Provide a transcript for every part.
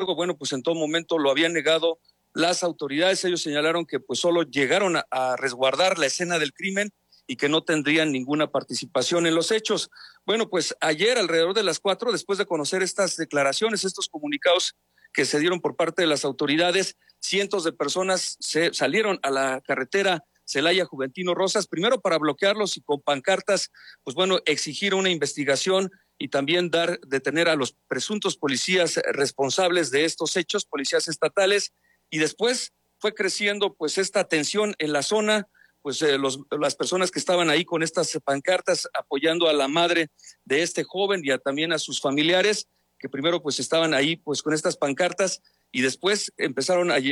embargo, bueno, pues en todo momento lo habían negado las autoridades. Ellos señalaron que pues solo llegaron a resguardar la escena del crimen y que no tendrían ninguna participación en los hechos. Bueno, pues ayer alrededor de las 4, después de conocer estas declaraciones, estos comunicados que se dieron por parte de las autoridades, cientos de personas se salieron a la carretera Celaya Juventino Rosas, primero para bloquearlos y con pancartas, pues bueno, exigir una investigación y también detener a los presuntos policías responsables de estos hechos, policías estatales, y después fue creciendo pues esta tensión en la zona, pues las personas que estaban ahí con estas pancartas apoyando a la madre de este joven y también a sus familiares, que primero pues estaban ahí pues con estas pancartas y después empezaron a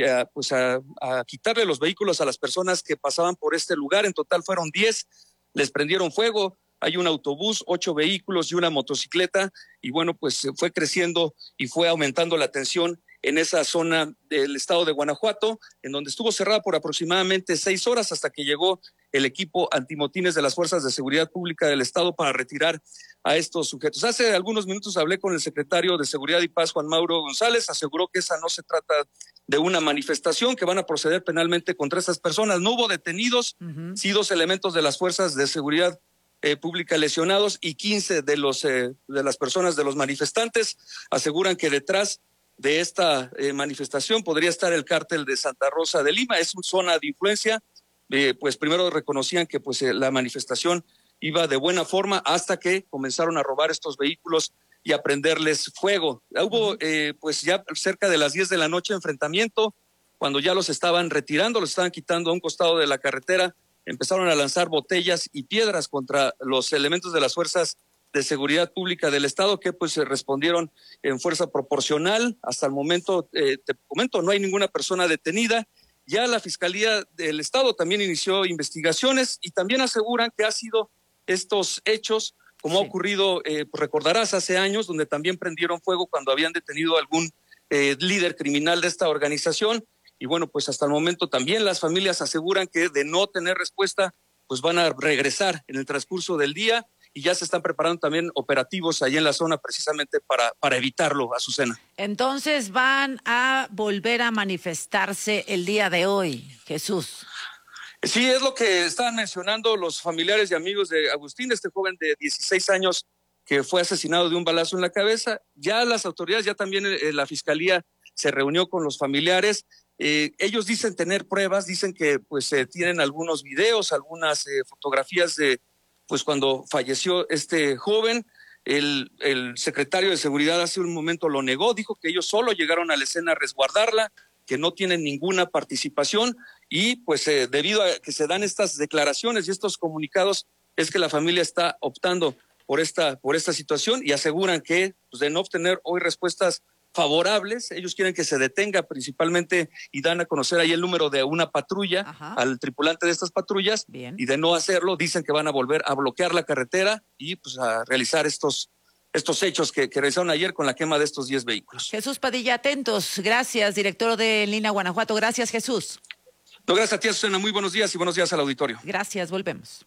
quitarle los vehículos a las personas que pasaban por este lugar. En total fueron 10, les prendieron fuego. Hay un autobús, 8 vehículos y una motocicleta, y bueno, pues fue creciendo y fue aumentando la tensión en esa zona del estado de Guanajuato, en donde estuvo cerrada por aproximadamente 6 horas hasta que llegó el equipo antimotines de las Fuerzas de Seguridad Pública del estado para retirar a estos sujetos. Hace algunos minutos hablé con el secretario de Seguridad y Paz, Juan Mauro González, aseguró que esa no se trata de una manifestación, que van a proceder penalmente contra esas personas. No hubo detenidos, sí 2 elementos de las Fuerzas de Seguridad Pública lesionados y 15 de las personas, de los manifestantes, aseguran que detrás de esta manifestación podría estar el cártel de Santa Rosa de Lima. Es una zona de influencia. Pues primero reconocían que pues la manifestación iba de buena forma hasta que comenzaron a robar estos vehículos y a prenderles fuego. Hubo pues ya cerca de las 10 de la noche enfrentamiento, cuando ya los estaban retirando, los estaban quitando a un costado de la carretera, empezaron a lanzar botellas y piedras contra los elementos de las Fuerzas de Seguridad Pública del Estado, que pues respondieron en fuerza proporcional. Hasta el momento, te comento, no hay ninguna persona detenida. Ya la Fiscalía del Estado también inició investigaciones y también aseguran que ha sido estos hechos, como ha ocurrido, recordarás, hace años, donde también prendieron fuego cuando habían detenido a algún líder criminal de esta organización. Y bueno, pues hasta el momento también las familias aseguran que de no tener respuesta, pues van a regresar en el transcurso del día, y ya se están preparando también operativos ahí en la zona precisamente para evitarlo, Azucena. Entonces van a volver a manifestarse el día de hoy, Jesús. Sí, es lo que estaban mencionando los familiares y amigos de Agustín, este joven de 16 años que fue asesinado de un balazo en la cabeza. Ya las autoridades, ya también la Fiscalía se reunió con los familiares. Ellos dicen tener pruebas, dicen que pues tienen algunos videos, algunas fotografías de pues cuando falleció este joven. El secretario de Seguridad hace un momento lo negó, dijo que ellos solo llegaron a la escena a resguardarla, que no tienen ninguna participación, y pues debido a que se dan estas declaraciones y estos comunicados es que la familia está optando por esta situación y aseguran que pues, de no obtener hoy respuestas favorables, ellos quieren que se detenga principalmente y dan a conocer ahí el número de una patrulla al tripulante de estas patrullas. Bien. Y de no hacerlo dicen que van a volver a bloquear la carretera y pues a realizar estos hechos que realizaron ayer con la quema de estos 10 vehículos. Jesús Padilla, atentos. Gracias, director de Lina Guanajuato. Gracias, Jesús. No, gracias a ti, Susana. Muy buenos días y buenos días al auditorio. Gracias, volvemos.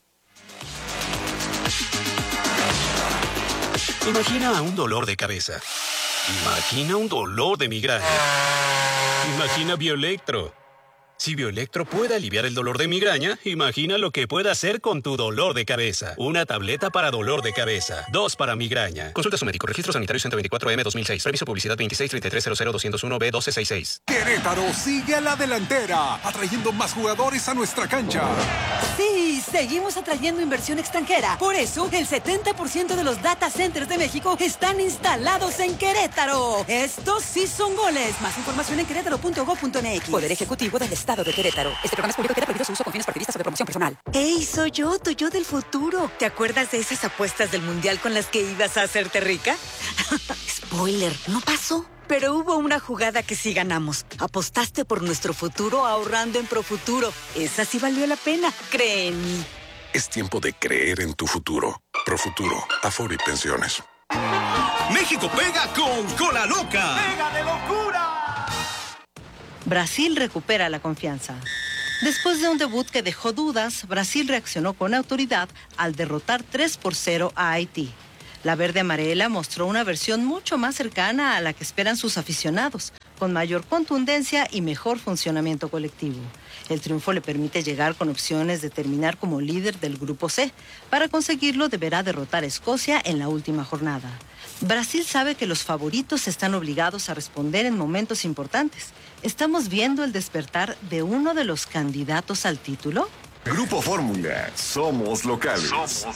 Imagina un dolor de cabeza. Imagina un dolor de migraña. Imagina Bioelectro. Si Bioelectro puede aliviar el dolor de migraña, imagina lo que puede hacer con tu dolor de cabeza. Una tableta para dolor de cabeza. 2 para migraña. Consulta a su médico. Registro sanitario 124M-2006. Previso publicidad 263300-201-B1266. Querétaro sigue a la delantera, atrayendo más jugadores a nuestra cancha. Sí, seguimos atrayendo inversión extranjera. Por eso, el 70% de los data centers de México están instalados en Querétaro. Estos sí son goles. Más información en querétaro.gov.mx. Poder Ejecutivo del Estado de Querétaro. Este programa es público y queda prohibido su uso con fines partidistas o de promoción personal. ¡Ey, soy yo, tu yo del futuro! ¿Te acuerdas de esas apuestas del Mundial con las que ibas a hacerte rica? Spoiler, no pasó. Pero hubo una jugada que sí ganamos. Apostaste por nuestro futuro ahorrando en Profuturo. Esa sí valió la pena, cree en mí. Es tiempo de creer en tu futuro. Profuturo, Afore y Pensiones. México pega con Cola Loca. ¡Pega de locura! Brasil recupera la confianza. Después de un debut que dejó dudas, Brasil reaccionó con autoridad al derrotar 3-0 a Haití. La verde amarela mostró una versión mucho más cercana a la que esperan sus aficionados, con mayor contundencia y mejor funcionamiento colectivo. El triunfo le permite llegar con opciones de terminar como líder del Grupo C. Para conseguirlo deberá derrotar a Escocia en la última jornada. Brasil sabe que los favoritos están obligados a responder en momentos importantes. ¿Estamos viendo el despertar de uno de los candidatos al título? Grupo Fórmula, somos locales.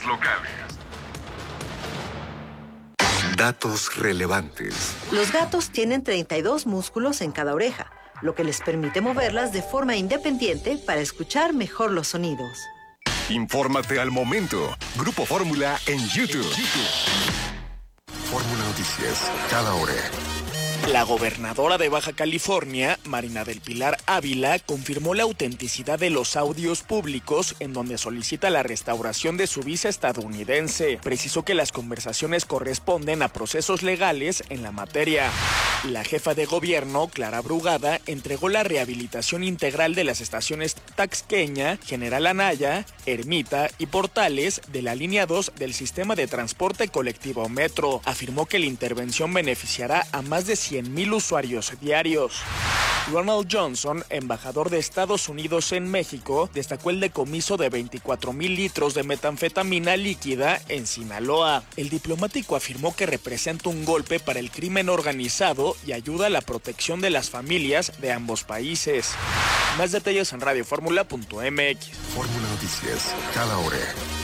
Datos relevantes. Los gatos tienen 32 músculos en cada oreja, lo que les permite moverlas de forma independiente para escuchar mejor los sonidos. Infórmate al momento. Grupo Fórmula en YouTube. Fórmula Noticias, cada hora. La gobernadora de Baja California, Marina del Pilar Ávila, confirmó la autenticidad de los audios públicos en donde solicita la restauración de su visa estadounidense. Precisó que las conversaciones corresponden a procesos legales en la materia. La jefa de gobierno, Clara Brugada, entregó la rehabilitación integral de las estaciones Taxqueña, General Anaya, Ermita y Portales de la línea 2 del sistema de transporte colectivo Metro. Afirmó que la intervención beneficiará a más de 100,000 usuarios diarios. Ronald Johnson, embajador de Estados Unidos en México, destacó el decomiso de 24,000 litros de metanfetamina líquida en Sinaloa. El diplomático afirmó que representa un golpe para el crimen organizado y ayuda a la protección de las familias de ambos países. Más detalles en radioformula.mx. Fórmula Noticias, cada hora.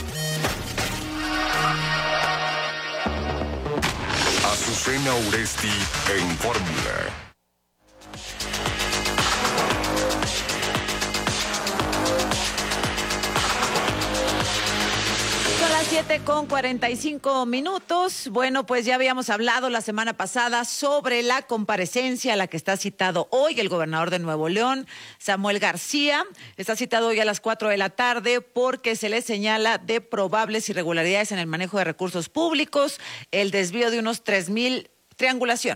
Azucena Uresti en Fórmula. Son las 7:45. Bueno, pues ya habíamos hablado la semana pasada sobre la comparecencia a la que está citado hoy el gobernador de Nuevo León, Samuel García. Está citado hoy a las 4 de la tarde porque se le señala de probables irregularidades en el manejo de recursos públicos, el desvío de unos 3,000, triangulación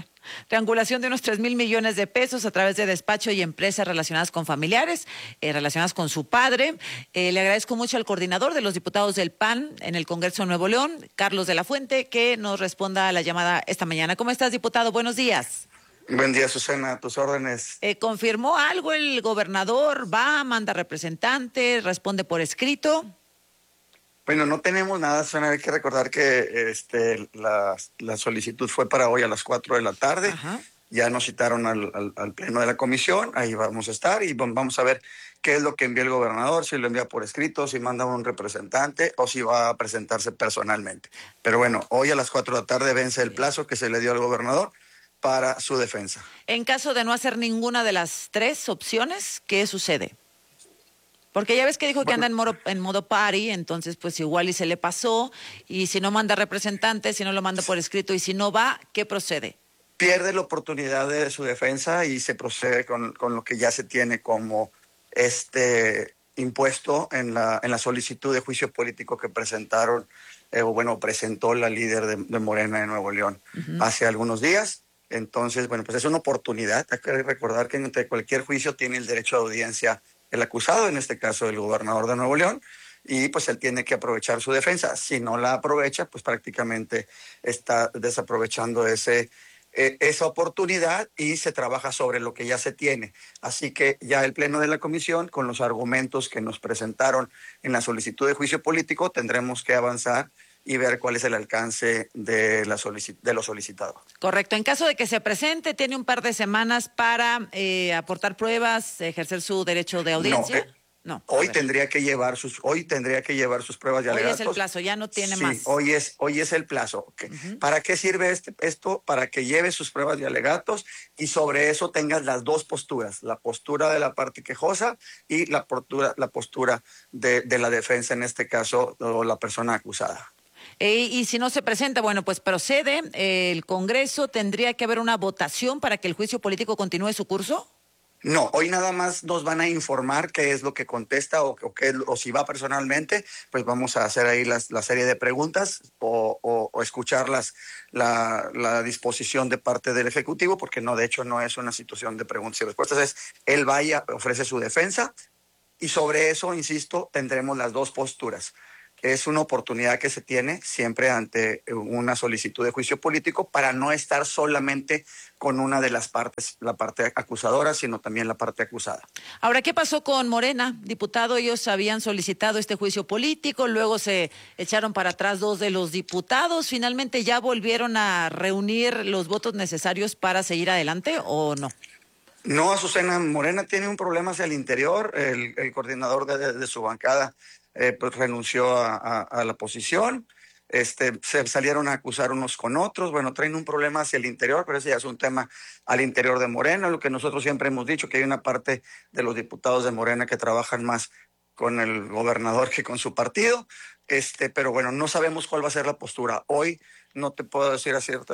de unos 3,000 millones de pesos a través de despacho y empresas relacionadas con familiares, relacionadas con su padre. Le agradezco mucho al coordinador de los diputados del PAN en el Congreso de Nuevo León, Carlos de la Fuente, que nos responda a la llamada esta mañana. ¿Cómo estás, diputado? Buenos días. Buen día, Susana, a tus órdenes. ¿Confirmó algo el gobernador? ¿Va, manda representante, responde por escrito? Bueno, no tenemos nada, Susana. Hay que recordar que la solicitud fue para hoy a las 4 de la tarde. Ajá. Ya nos citaron al pleno de la comisión. Ahí vamos a estar y vamos a ver qué es lo que envía el gobernador, si lo envía por escrito, si manda un representante o si va a presentarse personalmente. Pero bueno, hoy a las 4 de la tarde vence el plazo que se le dio al gobernador para su defensa. En caso de no hacer ninguna de las tres opciones, ¿qué sucede? Porque ya ves que dijo que anda en modo party, entonces pues igual y se le pasó, y si no manda representante, si no lo manda por escrito y si no va, ¿qué procede? Pierde la oportunidad de su defensa y se procede con lo que ya se tiene como impuesto en la solicitud de juicio político que presentó la líder de Morena de Nuevo León hace algunos días. Entonces, bueno, pues es una oportunidad. Hay que recordar que entre cualquier juicio tiene el derecho a audiencia el acusado, en este caso el gobernador de Nuevo León, y pues él tiene que aprovechar su defensa. Si no la aprovecha, pues prácticamente está desaprovechando esa oportunidad y se trabaja sobre lo que ya se tiene. Así que ya el pleno de la comisión, con los argumentos que nos presentaron en la solicitud de juicio político, tendremos que avanzar y ver cuál es el alcance de lo solicitado. Correcto. En caso de que se presente, tiene un par de semanas para aportar pruebas, ejercer su derecho de audiencia. No. Hoy tendría que llevar sus pruebas de alegatos. Hoy es el plazo, ya no tiene más. Sí, hoy es el plazo. ¿Para qué sirve esto? Para que lleve sus pruebas de alegatos y sobre eso tengas las dos posturas, la postura de la parte quejosa y la postura de la defensa, en este caso, o la persona acusada. Y si no se presenta, bueno, pues procede el Congreso. ¿Tendría que haber una votación para que el juicio político continúe su curso? No, hoy nada más nos van a informar qué es lo que contesta o si va personalmente, pues vamos a hacer ahí la serie de preguntas o escuchar la disposición de parte del Ejecutivo, porque no, de hecho no es una situación de preguntas y respuestas, él vaya, ofrece su defensa y sobre eso, insisto, tendremos las dos posturas. es una oportunidad que se tiene siempre ante una solicitud de juicio político para no estar solamente con una de las partes, la parte acusadora, sino también la parte acusada. Ahora, ¿qué pasó con Morena? Diputado, ellos habían solicitado este juicio político, luego se echaron para atrás 2 de los diputados, ¿finalmente ya volvieron a reunir los votos necesarios para seguir adelante o no? No, Azucena, Morena tiene un problema hacia el interior, el coordinador de su bancada pues renunció a la posición, se salieron a acusar unos con otros, bueno, traen un problema hacia el interior, pero ese ya es un tema al interior de Morena, lo que nosotros siempre hemos dicho, que hay una parte de los diputados de Morena que trabajan más con el gobernador que con su partido, pero bueno, no sabemos cuál va a ser la postura. Hoy no te puedo decir a cierta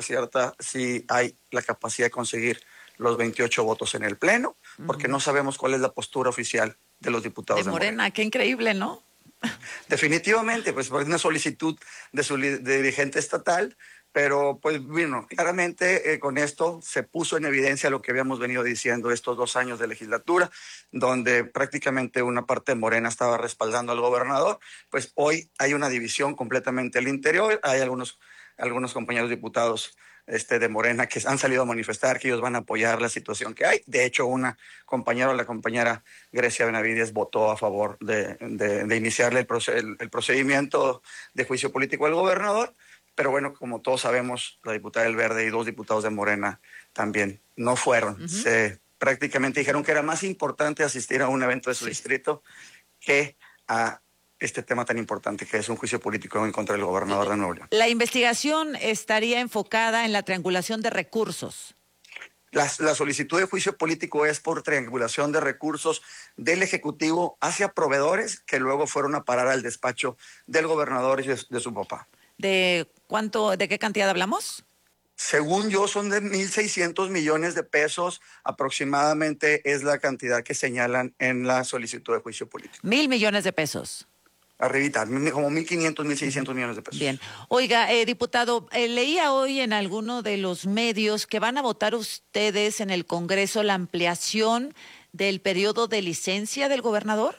si hay la capacidad de conseguir los 28 votos en el Pleno, porque no sabemos cuál es la postura oficial de los diputados de Morena. Qué increíble, ¿no? Definitivamente, pues por una solicitud de su dirigente estatal, pero pues bueno, claramente con esto se puso en evidencia lo que habíamos venido diciendo estos 2 años de legislatura, donde prácticamente una parte de Morena estaba respaldando al gobernador, pues hoy hay una división completamente al interior, hay algunos compañeros diputados de Morena que han salido a manifestar que ellos van a apoyar la situación que hay. De hecho, la compañera Grecia Benavides votó a favor de iniciarle el procedimiento de juicio político al gobernador, pero bueno, como todos sabemos, la diputada del Verde y 2 diputados de Morena también no fueron. Prácticamente dijeron que era más importante asistir a un evento de su distrito que a este tema tan importante que es un juicio político en contra del gobernador de Nuevo León. La investigación estaría enfocada en la triangulación de recursos. La solicitud de juicio político es por triangulación de recursos del Ejecutivo hacia proveedores que luego fueron a parar al despacho del gobernador y de su papá. ¿De qué cantidad hablamos? Según yo, son de 1,600 millones de pesos aproximadamente, es la cantidad que señalan en la solicitud de juicio político. 1,000 millones de pesos. Arribita, como 1,500, 1,600 millones de pesos. Bien. Oiga, diputado, leía hoy en alguno de los medios que van a votar ustedes en el Congreso la ampliación del periodo de licencia del gobernador.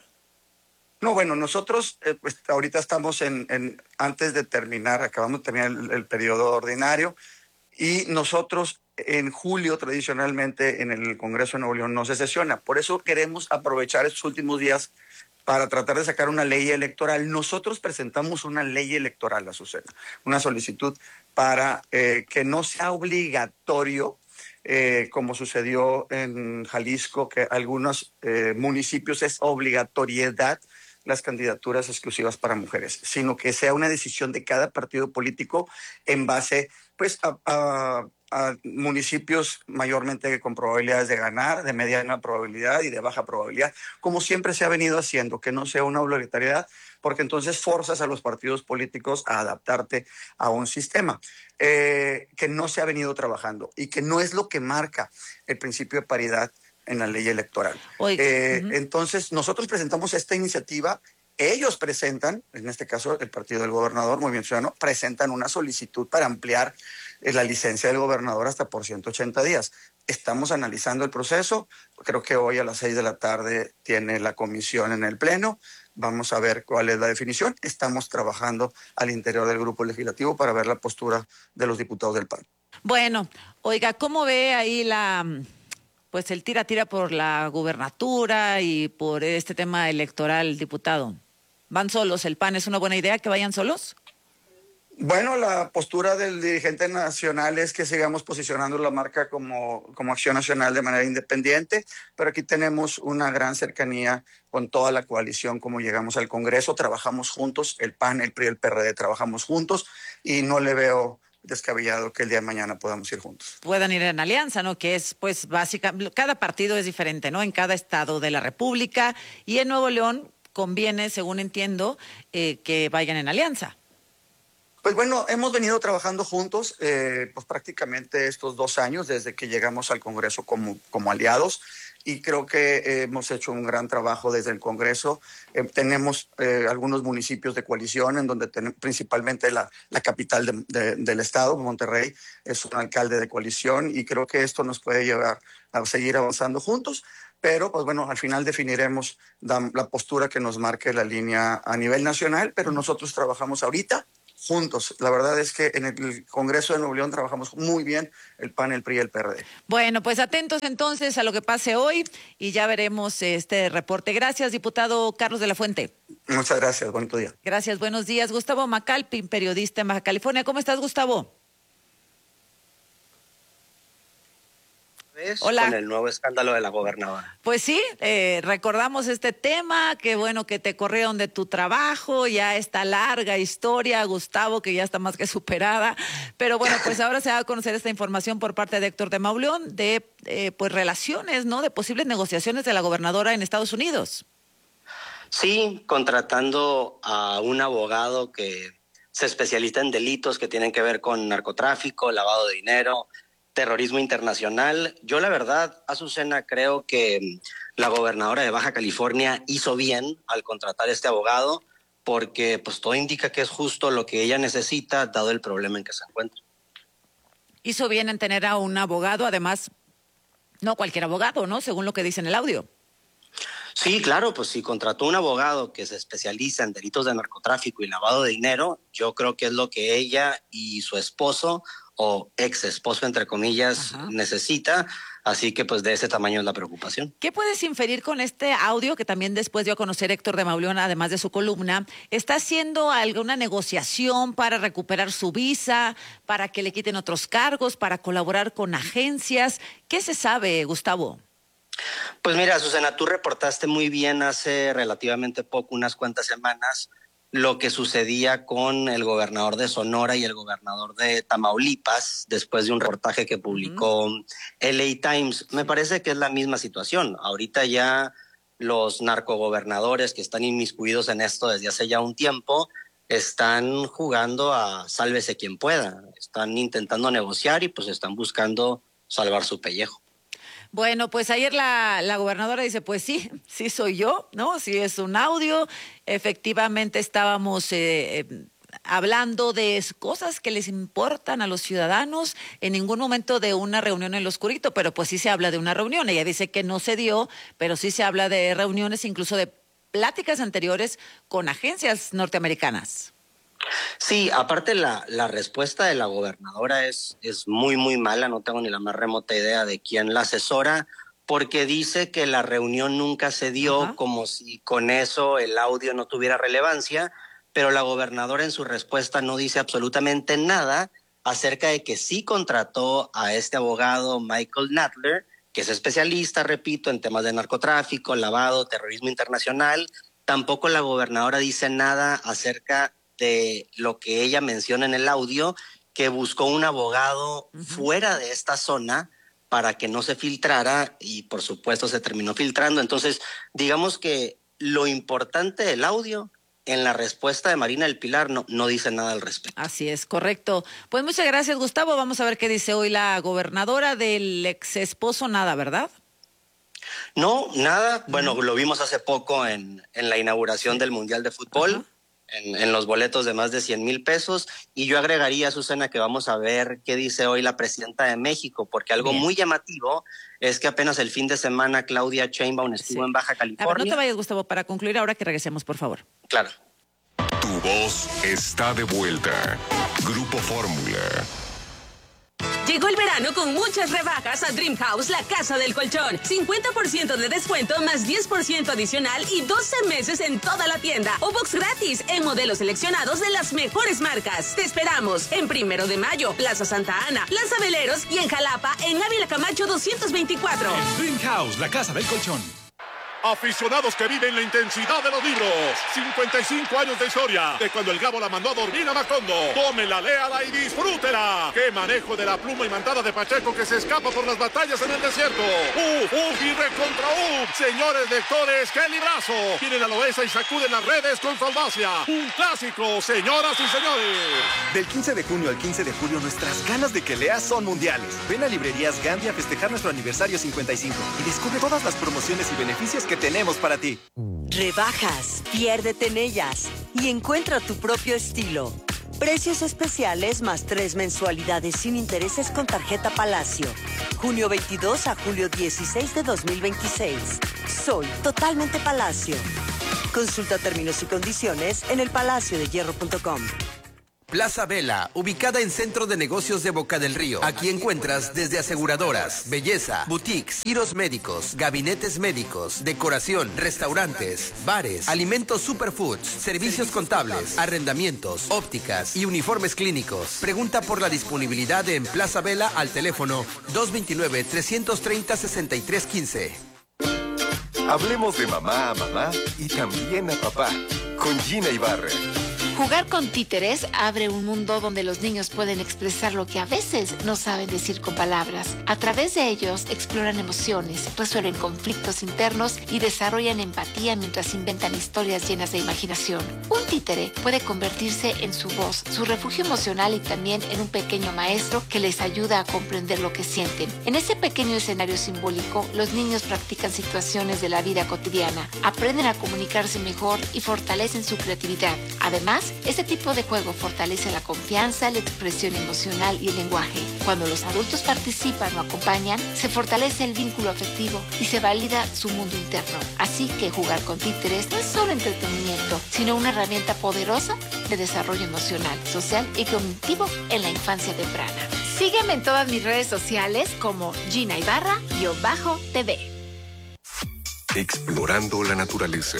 No, bueno, nosotros pues ahorita estamos antes de terminar, acabamos de terminar el periodo ordinario y nosotros en julio tradicionalmente en el Congreso de Nuevo León no se sesiona. Por eso queremos aprovechar estos últimos días para tratar de sacar una ley electoral. Nosotros presentamos una ley electoral, Azucena, una solicitud para que no sea obligatorio, como sucedió en Jalisco, que algunos municipios es obligatoriedad las candidaturas exclusivas para mujeres, sino que sea una decisión de cada partido político en base pues a municipios mayormente con probabilidades de ganar, de mediana probabilidad y de baja probabilidad, como siempre se ha venido haciendo, que no sea una obligatoriedad, porque entonces forzas a los partidos políticos a adaptarte a un sistema que no se ha venido trabajando y que no es lo que marca el principio de paridad en la ley electoral. Entonces, nosotros presentamos esta iniciativa. Ellos presentan, en este caso el partido del gobernador, Movimiento Ciudadano, presentan una solicitud para ampliar la licencia del gobernador hasta por 180 días. Estamos analizando el proceso. Creo que hoy a las 6 de la tarde tiene la comisión en el Pleno. Vamos a ver cuál es la definición. Estamos trabajando al interior del grupo legislativo para ver la postura de los diputados del PAN. Bueno, oiga, ¿cómo ve ahí el tira por la gubernatura y por este tema electoral, diputado? ¿Van solos? ¿El PAN es una buena idea que vayan solos? Bueno, la postura del dirigente nacional es que sigamos posicionando la marca como Acción Nacional de manera independiente, pero aquí tenemos una gran cercanía con toda la coalición, como llegamos al Congreso, trabajamos juntos, el PAN, el PRI, el PRD, trabajamos juntos y no le veo descabellado que el día de mañana podamos ir juntos. Puedan ir en alianza, ¿no? Que es, pues, básicamente, cada partido es diferente, ¿no? En cada estado de la República y en Nuevo León conviene, según entiendo, que vayan en alianza. Pues bueno, hemos venido trabajando juntos pues prácticamente estos 2 años desde que llegamos al Congreso como aliados, y creo que hemos hecho un gran trabajo desde el Congreso. Tenemos algunos municipios de coalición en donde principalmente la capital del estado, Monterrey, es un alcalde de coalición, y creo que esto nos puede llevar a seguir avanzando juntos. Pero, pues bueno, al final definiremos la postura que nos marque la línea a nivel nacional, pero nosotros trabajamos ahorita juntos. La verdad es que en el Congreso de Nuevo León trabajamos muy bien el PAN, el PRI y el PRD. Bueno, pues atentos entonces a lo que pase hoy y ya veremos este reporte. Gracias, diputado Carlos de la Fuente. Muchas gracias, bonito día. Gracias, buenos días. Gustavo Macalpin, periodista en Baja California. ¿Cómo estás, Gustavo? Hola. Con el nuevo escándalo de la gobernadora. Pues sí, recordamos este tema, qué bueno que te corrieron de tu trabajo, ya esta larga historia, Gustavo, que ya está más que superada, pero bueno, pues ahora se va a conocer esta información por parte de Héctor de Mauleón de pues relaciones, ¿no?, de posibles negociaciones de la gobernadora en Estados Unidos. Sí, contratando a un abogado que se especializa en delitos que tienen que ver con narcotráfico, lavado de dinero, terrorismo internacional. Yo la verdad, Azucena, creo que la gobernadora de Baja California hizo bien al contratar a este abogado, porque pues todo indica que es justo lo que ella necesita, dado el problema en que se encuentra. Hizo bien en tener a un abogado, además, no cualquier abogado, ¿no?, según lo que dice en el audio. Sí, claro, pues si contrató un abogado que se especializa en delitos de narcotráfico y lavado de dinero, yo creo que es lo que ella y su esposo, o ex esposo, entre comillas, necesita. Así que pues de ese tamaño es la preocupación. ¿Qué puedes inferir con este audio que también después dio a conocer Héctor de Mauleón, además de su columna? ¿Está haciendo alguna negociación para recuperar su visa, para que le quiten otros cargos, para colaborar con agencias? ¿Qué se sabe, Gustavo? Pues mira, Susana, tú reportaste muy bien hace relativamente poco, unas cuantas semanas, lo que sucedía con el gobernador de Sonora y el gobernador de Tamaulipas, después de un reportaje que publicó LA Times. Me parece que es la misma situación. Ahorita ya los narcogobernadores que están inmiscuidos en esto desde hace ya un tiempo están jugando a sálvese quien pueda. Están intentando negociar y pues están buscando salvar su pellejo. Bueno, pues ayer la gobernadora dice, pues sí soy yo, ¿no? Sí es un audio. Efectivamente estábamos hablando de cosas que les importan a los ciudadanos, en ningún momento de una reunión en lo oscurito, pero pues sí se habla de una reunión. Ella dice que no se dio, pero sí se habla de reuniones, incluso de pláticas anteriores con agencias norteamericanas. Sí, aparte la respuesta de la gobernadora es muy, muy mala. No tengo ni la más remota idea de quién la asesora, porque dice que la reunión nunca se dio, como si con eso el audio no tuviera relevancia, pero la gobernadora en su respuesta no dice absolutamente nada acerca de que sí contrató a este abogado Michael Nadler, que es especialista, repito, en temas de narcotráfico, lavado, terrorismo internacional. Tampoco la gobernadora dice nada acerca de lo que ella menciona en el audio, que buscó un abogado fuera de esta zona para que no se filtrara, y por supuesto se terminó filtrando. Entonces, digamos que lo importante del audio, en la respuesta de Marina del Pilar, no dice nada al respecto. Así es, correcto. Pues muchas gracias, Gustavo. Vamos a ver qué dice hoy la gobernadora. Del ex esposo, nada, ¿verdad? No, nada. Bueno, lo vimos hace poco en la inauguración del Mundial de Fútbol. En los boletos de más de 100,000 pesos. Y yo agregaría, Susana, que vamos a ver qué dice hoy la presidenta de México, porque algo muy llamativo es que apenas el fin de semana Claudia Sheinbaum estuvo en Baja California. A ver, no te vayas, Gustavo, para concluir ahora que regresemos, por favor. Claro. Tu voz está de vuelta. Grupo Fórmula. Llegó el verano con muchas rebajas a Dream House, la casa del colchón. 50% de descuento más 10% adicional y 12 meses en toda la tienda. O box gratis en modelos seleccionados de las mejores marcas. Te esperamos en 1 de Mayo, Plaza Santa Ana, Plaza Veleros y en Jalapa, en Ávila Camacho 224. Dream House, la casa del colchón. Aficionados que viven la intensidad de los libros. 55 años de historia. De cuando el Gabo la mandó a dormir a Macondo. Tómela, léala y disfrútela. Qué manejo de la pluma imantada de Pacheco que se escapa por las batallas en el desierto. Y recontra Señores lectores, qué librazo. Tienen a Loesa y sacuden las redes con su audacia. Un clásico, señoras y señores. Del 15 de junio al 15 de julio, nuestras ganas de que leas son mundiales. Ven a Librerías Gandhi a festejar nuestro aniversario 55 y descubre todas las promociones y beneficios que tenemos para ti. Rebajas, piérdete en ellas y encuentra tu propio estilo. Precios especiales más 3 mensualidades sin intereses con tarjeta Palacio. Junio 22 a julio 16 de 2026. Soy totalmente Palacio. Consulta términos y condiciones en elpalaciodehierro.com. Plaza Vela, ubicada en Centro de Negocios de Boca del Río. Aquí encuentras desde aseguradoras, belleza, boutiques, giros médicos, gabinetes médicos, decoración, restaurantes, bares, alimentos superfoods, servicios contables, arrendamientos, ópticas y uniformes clínicos. Pregunta por la disponibilidad en Plaza Vela al teléfono 229-330-6315. Hablemos de mamá a mamá y también a papá con Gina Ibarra. Jugar con títeres abre un mundo donde los niños pueden expresar lo que a veces no saben decir con palabras. A través de ellos exploran emociones, resuelven conflictos internos y desarrollan empatía mientras inventan historias llenas de imaginación. Un títere puede convertirse en su voz, su refugio emocional y también en un pequeño maestro que les ayuda a comprender lo que sienten. En ese pequeño escenario simbólico, los niños practican situaciones de la vida cotidiana, aprenden a comunicarse mejor y fortalecen su creatividad. Además, este tipo de juego fortalece la confianza, la expresión emocional y el lenguaje. Cuando los adultos participan o acompañan, se fortalece el vínculo afectivo y se valida su mundo interno. Así que jugar con títeres no es solo entretenimiento, sino una herramienta poderosa de desarrollo emocional, social y cognitivo en la infancia temprana. Sígueme en todas mis redes sociales como Gina Ibarra-TV. Explorando la naturaleza.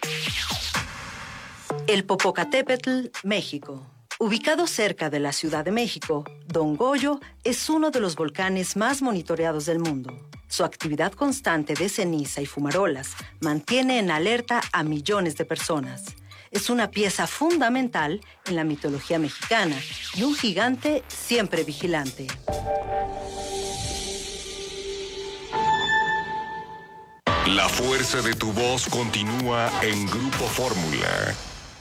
El Popocatépetl, México. Ubicado cerca de la Ciudad de México, Don Goyo es uno de los volcanes más monitoreados del mundo. Su actividad constante de ceniza y fumarolas mantiene en alerta a millones de personas. Es una pieza fundamental en la mitología mexicana y un gigante siempre vigilante. La fuerza de tu voz continúa en Grupo Fórmula.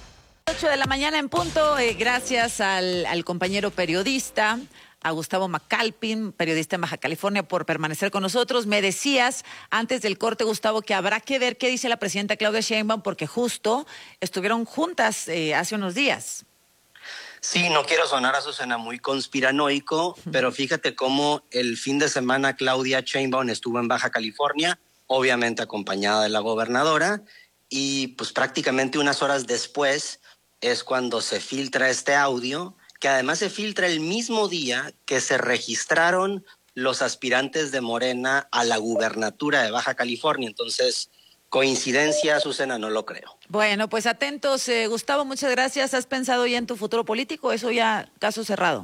8 de la mañana en punto, gracias al compañero periodista, a Gustavo Macalpin, periodista en Baja California, por permanecer con nosotros. Me decías antes del corte, Gustavo, que habrá que ver qué dice la presidenta Claudia Sheinbaum, porque justo estuvieron juntas hace unos días. Sí, no quiero sonar, Azucena, muy conspiranoico, pero fíjate cómo el fin de semana Claudia Sheinbaum estuvo en Baja California, obviamente acompañada de la gobernadora, y pues prácticamente unas horas después es cuando se filtra este audio, que además se filtra el mismo día que se registraron los aspirantes de Morena a la gubernatura de Baja California. Entonces, coincidencia, Azucena, no lo creo. Bueno, pues atentos, Gustavo, muchas gracias. ¿Has pensado ya en tu futuro político? ¿Eso ya caso cerrado?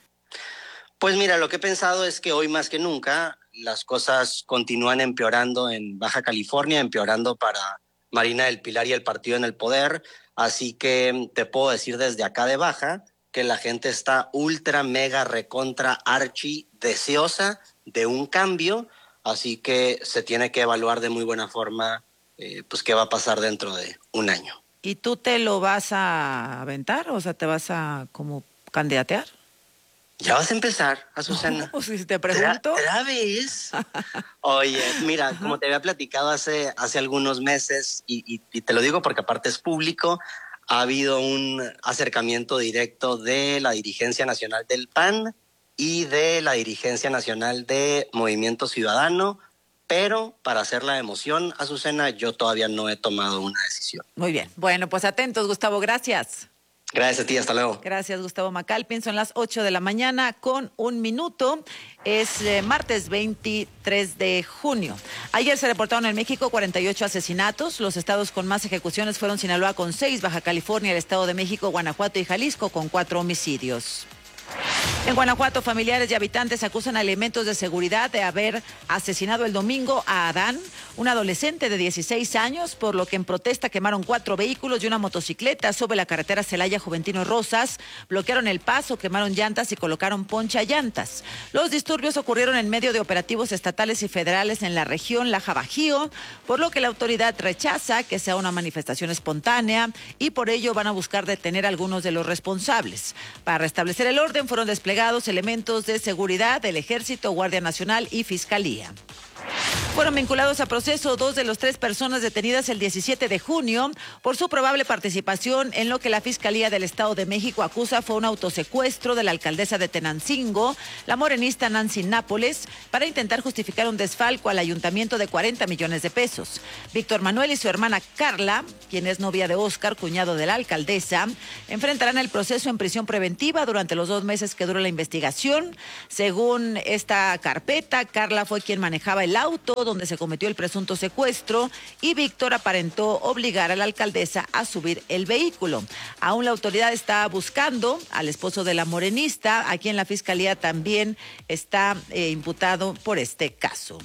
Pues mira, lo que he pensado es que hoy más que nunca las cosas continúan empeorando en Baja California, empeorando para Marina del Pilar y el partido en el poder. Así que te puedo decir desde acá de Baja que la gente está ultra, mega, recontra, archi deseosa de un cambio. Así que se tiene que evaluar de muy buena forma pues qué va a pasar dentro de un año. ¿Y tú te lo vas a aventar? O sea, ¿te vas a como candidatear? Ya vas a empezar, Azucena. No, si te pregunto. ¿Otra vez? Oye, mira, como te había platicado hace algunos meses, y te lo digo porque aparte es público, ha habido un acercamiento directo de la dirigencia nacional del PAN y de la dirigencia nacional de Movimiento Ciudadano, pero para hacer la emoción, Azucena, yo todavía no he tomado una decisión. Muy bien. Bueno, pues atentos, Gustavo, gracias. Gracias a ti, hasta luego. Gracias, Gustavo Macalpin. Son las 8 de la mañana con 1 minuto. Es martes 23 de junio. Ayer se reportaron en México 48 asesinatos. Los estados con más ejecuciones fueron Sinaloa con 6, Baja California, el Estado de México, Guanajuato y Jalisco con 4 homicidios. En Guanajuato, familiares y habitantes acusan a elementos de seguridad de haber asesinado el domingo a Adán, un adolescente de 16 años, por lo que en protesta quemaron 4 vehículos y una motocicleta sobre la carretera Celaya Juventino Rosas, bloquearon el paso, quemaron llantas y colocaron ponchallantas. Los disturbios ocurrieron en medio de operativos estatales y federales en la región Laja Bajío, por lo que la autoridad rechaza que sea una manifestación espontánea y por ello van a buscar detener a algunos de los responsables. Para restablecer el orden fueron desplegados elementos de seguridad del Ejército, Guardia Nacional y Fiscalía. Fueron vinculados a proceso 2 de las 3 personas detenidas el 17 de junio por su probable participación en lo que la Fiscalía del Estado de México acusa fue un autosecuestro de la alcaldesa de Tenancingo, la morenista Nancy Nápoles, para intentar justificar un desfalco al ayuntamiento de 40 millones de pesos. Víctor Manuel y su hermana Carla, quien es novia de Óscar, cuñado de la alcaldesa, enfrentarán el proceso en prisión preventiva durante los 2 meses que dura la investigación. Según esta carpeta, Carla fue quien manejaba el auto donde se cometió el presunto secuestro y Víctor aparentó obligar a la alcaldesa a subir el vehículo. Aún la autoridad está buscando al esposo de la morenista, a quien la fiscalía también está imputado por este caso.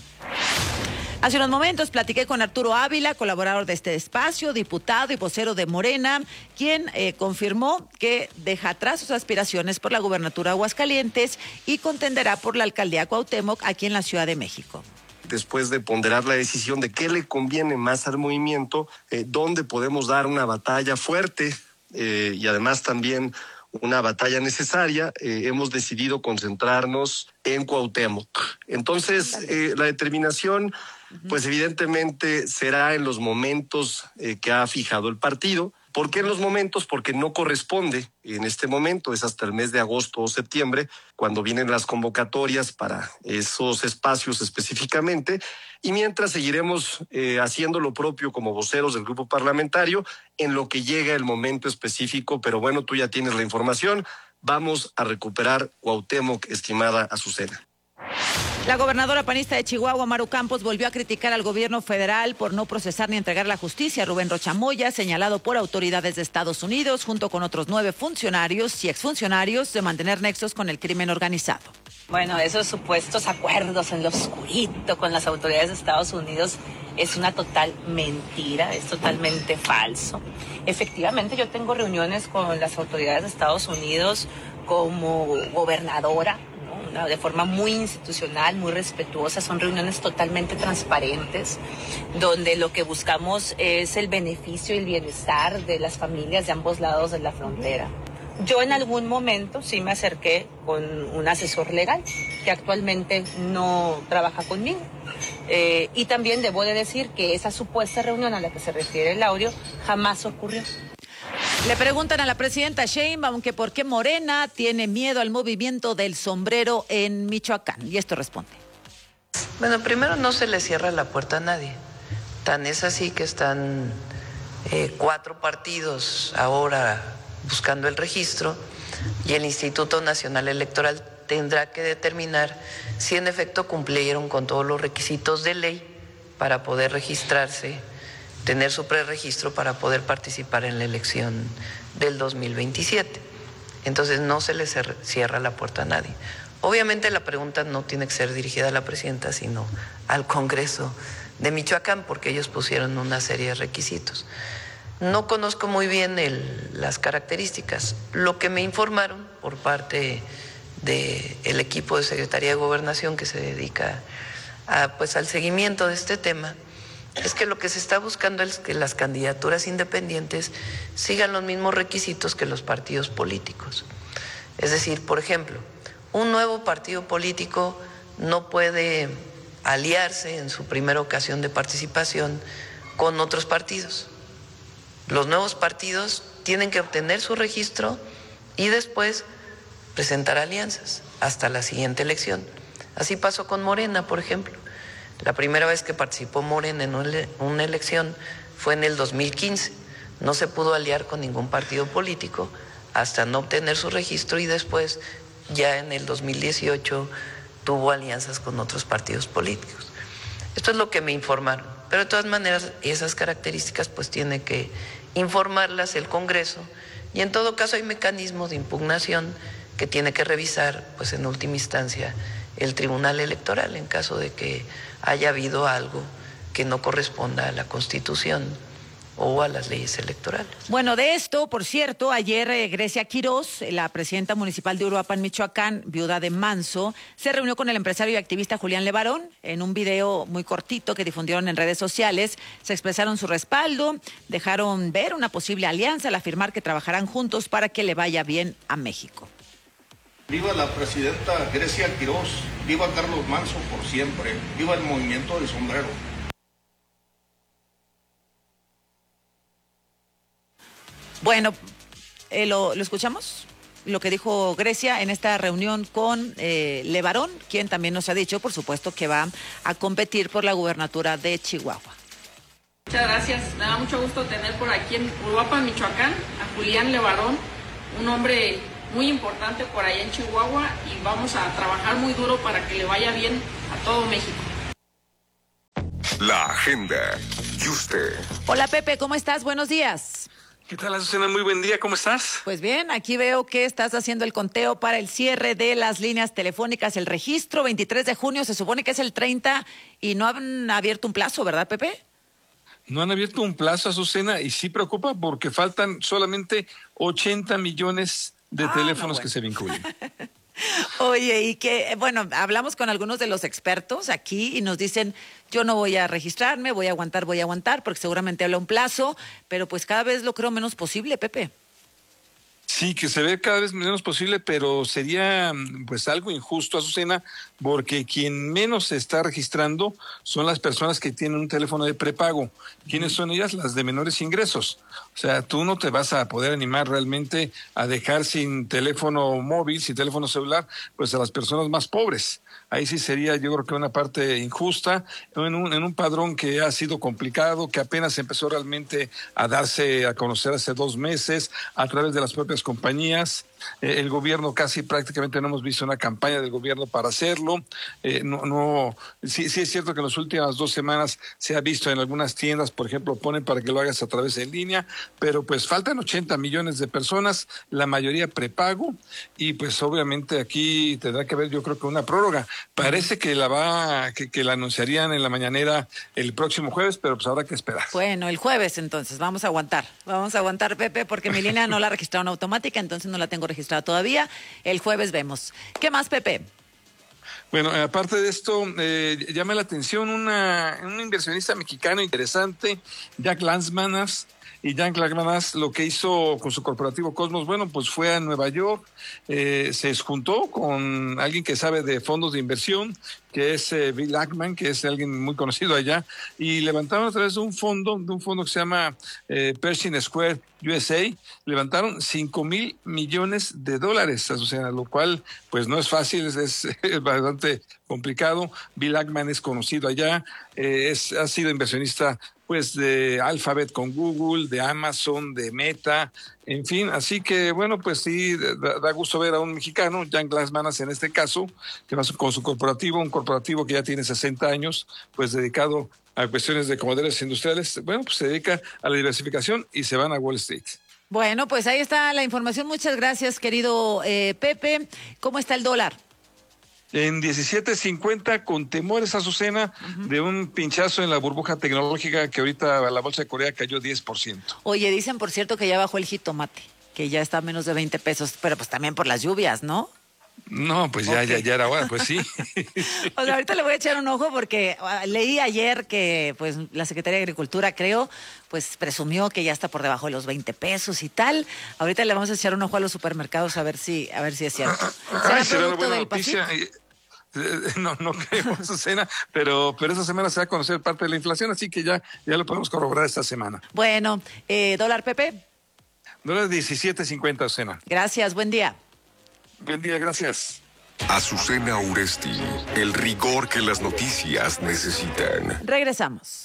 Hace unos momentos platiqué con Arturo Ávila, colaborador de este espacio, diputado y vocero de Morena, quien confirmó que deja atrás sus aspiraciones por la gubernatura de Aguascalientes y contenderá por la alcaldía Cuauhtémoc aquí en la Ciudad de México. Después de ponderar la decisión de qué le conviene más al movimiento, dónde podemos dar una batalla fuerte y además también una batalla necesaria, hemos decidido concentrarnos en Cuauhtémoc. Entonces, la determinación, pues evidentemente será en los momentos que ha fijado el partido. ¿Por qué en los momentos? Porque no corresponde en este momento, es hasta el mes de agosto o septiembre, cuando vienen las convocatorias para esos espacios específicamente, y mientras seguiremos haciendo lo propio como voceros del grupo parlamentario en lo que llega el momento específico, pero bueno, tú ya tienes la información, vamos a recuperar Cuauhtémoc, estimada Azucena. La gobernadora panista de Chihuahua, Maru Campos, volvió a criticar al gobierno federal por no procesar ni entregar la justicia a Rubén Rocha Moya, señalado por autoridades de Estados Unidos, junto con otros 9 funcionarios y exfuncionarios, de mantener nexos con el crimen organizado. Bueno, esos supuestos acuerdos en lo oscurito con las autoridades de Estados Unidos es una total mentira, es totalmente falso. Efectivamente, yo tengo reuniones con las autoridades de Estados Unidos como gobernadora, de forma muy institucional, muy respetuosa. Son reuniones totalmente transparentes, donde lo que buscamos es el beneficio y el bienestar de las familias de ambos lados de la frontera. Yo en algún momento sí me acerqué con un asesor legal que actualmente no trabaja conmigo. Y también debo de decir que esa supuesta reunión a la que se refiere el audio jamás ocurrió. Le preguntan a la presidenta Sheinbaum que por qué Morena tiene miedo al movimiento del sombrero en Michoacán. Y esto responde. Bueno, primero no se le cierra la puerta a nadie. Tan es así que están 4 partidos ahora buscando el registro y el Instituto Nacional Electoral tendrá que determinar si en efecto cumplieron con todos los requisitos de ley para poder registrarse, tener su preregistro para poder participar en la elección del 2027. Entonces no se le cierra la puerta a nadie. Obviamente la pregunta no tiene que ser dirigida a la presidenta, sino al Congreso de Michoacán, porque ellos pusieron una serie de requisitos. No conozco muy bien las características. Lo que me informaron por parte del equipo de Secretaría de Gobernación que se dedica al seguimiento de este tema, es que lo que se está buscando es que las candidaturas independientes sigan los mismos requisitos que los partidos políticos. Es decir, por ejemplo, un nuevo partido político no puede aliarse en su primera ocasión de participación con otros partidos. Los nuevos partidos tienen que obtener su registro y después presentar alianzas hasta la siguiente elección. Así pasó con Morena, por ejemplo. La primera vez que participó Morena en una elección fue en el 2015. No se pudo aliar con ningún partido político hasta no obtener su registro y después, ya en el 2018, tuvo alianzas con otros partidos políticos. Esto es lo que me informaron. Pero de todas maneras, esas características pues tiene que informarlas el Congreso y en todo caso hay mecanismos de impugnación que tiene que revisar, pues en última instancia, el Tribunal Electoral en caso de que haya habido algo que no corresponda a la Constitución o a las leyes electorales. Bueno, de esto, por cierto, ayer Grecia Quirós, la presidenta municipal de Uruapan, Michoacán, viuda de Manso, se reunió con el empresario y activista Julián Levarón. En un video muy cortito que difundieron en redes sociales, se expresaron su respaldo, dejaron ver una posible alianza al afirmar que trabajarán juntos para que le vaya bien a México. Viva la presidenta Grecia Quirós, viva Carlos Manso por siempre, viva el movimiento del sombrero. Bueno, ¿lo escuchamos? Lo que dijo Grecia en esta reunión con Levarón, quien también nos ha dicho, por supuesto, que va a competir por la gubernatura de Chihuahua. Muchas gracias. Me da mucho gusto tener por aquí en Uruapan, Michoacán, a Julián Levarón, un hombre muy importante por allá en Chihuahua, y vamos a trabajar muy duro para que le vaya bien a todo México. La agenda. ¿Y usted? Hola Pepe, ¿cómo estás? Buenos días. ¿Qué tal, Azucena? Muy buen día, ¿cómo estás? Pues bien, aquí veo que estás haciendo el conteo para el cierre de las líneas telefónicas, el registro 23 de junio, se supone que es el 30 y no han abierto un plazo, ¿verdad, Pepe? No han abierto un plazo, Azucena, y sí preocupa porque faltan solamente 80 millones de teléfonos que se vinculen. Oye, y que, bueno, hablamos con algunos de los expertos aquí y nos dicen, yo no voy a registrarme, voy a aguantar, porque seguramente habla un plazo, pero pues cada vez lo creo menos posible, Pepe. Sí, que se ve cada vez menos posible, pero sería pues algo injusto, Azucena, porque quien menos se está registrando son las personas que tienen un teléfono de prepago. ¿Quiénes son ellas? Las de menores ingresos. O sea, tú no te vas a poder animar realmente a dejar sin teléfono móvil, sin teléfono celular, pues a las personas más pobres. Ahí sí sería, yo creo que una parte injusta, en un padrón que ha sido complicado, que apenas empezó realmente a darse a conocer hace 2 meses a través de las propias compañías. El gobierno casi prácticamente no hemos visto una campaña del gobierno para hacerlo. Sí es cierto que en las últimas 2 semanas se ha visto en algunas tiendas, por ejemplo, ponen para que lo hagas a través de línea, pero pues faltan 80 millones de personas, la mayoría prepago, y pues obviamente aquí tendrá que haber, yo creo que una prórroga. Parece que que la anunciarían en la mañanera el próximo jueves, pero pues habrá que esperar. Bueno, el jueves entonces, vamos a aguantar, Pepe, porque mi línea no la registraron automática, entonces no la tengo registrada todavía. El jueves vemos. ¿Qué más, Pepe? Bueno, aparte de esto, llama la atención un inversionista mexicano interesante, Jack Lansmanas. Y Jack Lansmanas lo que hizo con su corporativo Cosmos, bueno, pues fue a Nueva York, se juntó con alguien que sabe de fondos de inversión, que es Bill Ackman, que es alguien muy conocido allá, y levantaron a través de un fondo que se llama Pershing Square USA, levantaron $5,000 millones, o sea, lo cual pues no es fácil, es bastante complicado. Bill Ackman es conocido allá, ha sido inversionista pues de Alphabet con Google, de Amazon, de Meta, en fin, así que bueno, pues sí, da gusto ver a un mexicano, Jack Lansmanas en este caso, que va con su corporativo, un corporativo que ya tiene 60 años, pues dedicado a cuestiones de commodities industriales. Bueno, pues se dedica a la diversificación y se van a Wall Street. Bueno, pues ahí está la información. Muchas gracias, querido Pepe. ¿Cómo está el dólar? En 17.50, con temores, Azucena, de un pinchazo en la burbuja tecnológica, que ahorita la bolsa de Corea cayó 10%. Oye, dicen, por cierto, que ya bajó el jitomate, que ya está a menos de 20 pesos, pero pues también por las lluvias, ¿no? No, pues ya era hora, pues sí. O sea, ahorita le voy a echar un ojo porque leí ayer que pues la Secretaría de Agricultura, creo, pues presumió que ya está por debajo de los 20 pesos y tal. Ahorita le vamos a echar un ojo a los supermercados a ver si es cierto. ¿Será producto del Pacífico? No creo, Azucena, pero esta semana se va a conocer parte de la inflación, así que ya lo podemos corroborar esta semana. Bueno, ¿dólar, Pepe? Dólar 17.50, Azucena. Gracias, buen día. Buen día, gracias. Azucena Uresti, el rigor que las noticias necesitan. Regresamos.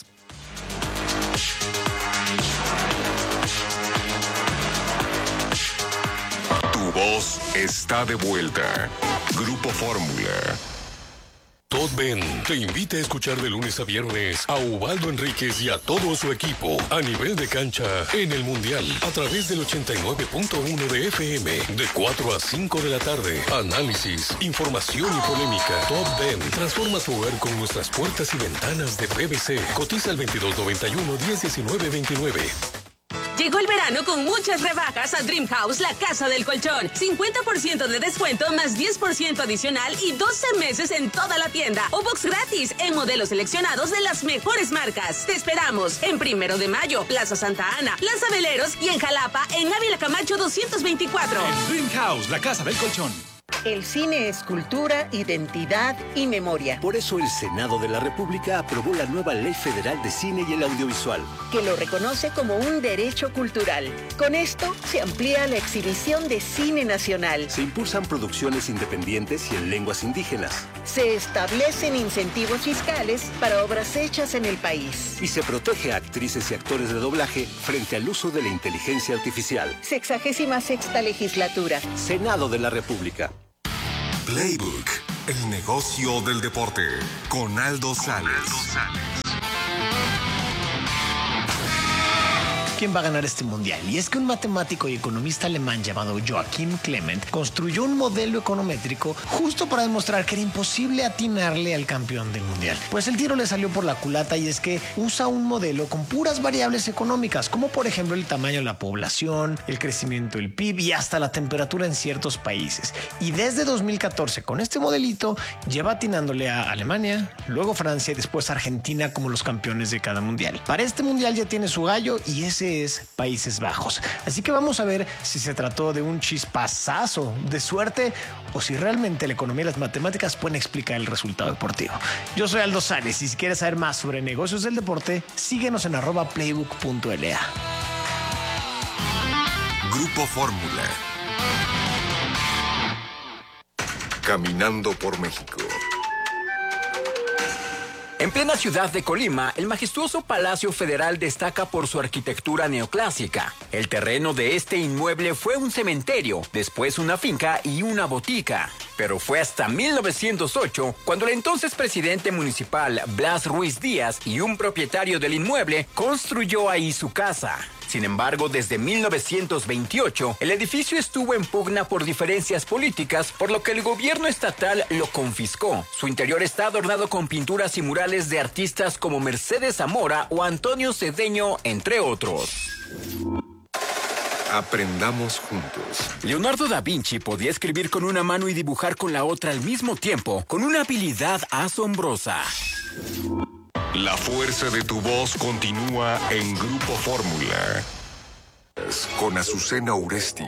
Tu voz está de vuelta. Grupo Fórmula. Todd Ben te invita a escuchar de lunes a viernes a Ubaldo Enríquez y a todo su equipo a nivel de cancha en el Mundial a través del 89.1 de FM de 4 a 5 de la tarde. Análisis, información y polémica. Todd Ben transforma su hogar con nuestras puertas y ventanas de PVC. Cotiza al 2291-101929. Llegó el verano con muchas rebajas a Dream House, la casa del colchón. 50% de descuento más 10% adicional y 12 meses en toda la tienda. O box gratis en modelos seleccionados de las mejores marcas. Te esperamos en 1 de Mayo, Plaza Santa Ana, Plaza Veleros y en Jalapa, en Ávila Camacho 224. Dream House, la casa del colchón. El cine es cultura, identidad y memoria. Por eso el Senado de la República aprobó la nueva Ley Federal de Cine y el Audiovisual, que lo reconoce como un derecho cultural. Con esto se amplía la exhibición de cine nacional. Se impulsan producciones independientes y en lenguas indígenas. Se establecen incentivos fiscales para obras hechas en el país. Y se protege a actrices y actores de doblaje frente al uso de la inteligencia artificial. 66ª legislatura. Senado de la República. Playbook, el negocio del deporte, con Aldo Sales. ¿Quién va a ganar este mundial? Y es que un matemático y economista alemán llamado Joachim Clement construyó un modelo econométrico justo para demostrar que era imposible atinarle al campeón del mundial. Pues el tiro le salió por la culata, y es que usa un modelo con puras variables económicas, como por ejemplo el tamaño de la población, el crecimiento del PIB y hasta la temperatura en ciertos países. Y desde 2014, con este modelito, lleva atinándole a Alemania, luego Francia y después Argentina como los campeones de cada mundial. Para este mundial ya tiene su gallo, y ese es Países Bajos. Así que vamos a ver si se trató de un chispazazo de suerte o si realmente la economía y las matemáticas pueden explicar el resultado deportivo. Yo soy Aldo Sales, y si quieres saber más sobre negocios del deporte, síguenos en @playbook.la. Grupo Fórmula. Caminando por México. En plena ciudad de Colima, el majestuoso Palacio Federal destaca por su arquitectura neoclásica. El terreno de este inmueble fue un cementerio, después una finca y una botica. Pero fue hasta 1908 cuando el entonces presidente municipal Blas Ruiz Díaz y un propietario del inmueble construyó ahí su casa. Sin embargo, desde 1928, el edificio estuvo en pugna por diferencias políticas, por lo que el gobierno estatal lo confiscó. Su interior está adornado con pinturas y murales de artistas como Mercedes Zamora o Antonio Cedeño, entre otros. Aprendamos juntos. Leonardo da Vinci podía escribir con una mano y dibujar con la otra al mismo tiempo, con una habilidad asombrosa. La fuerza de tu voz continúa en Grupo Fórmula. Con Azucena Uresti.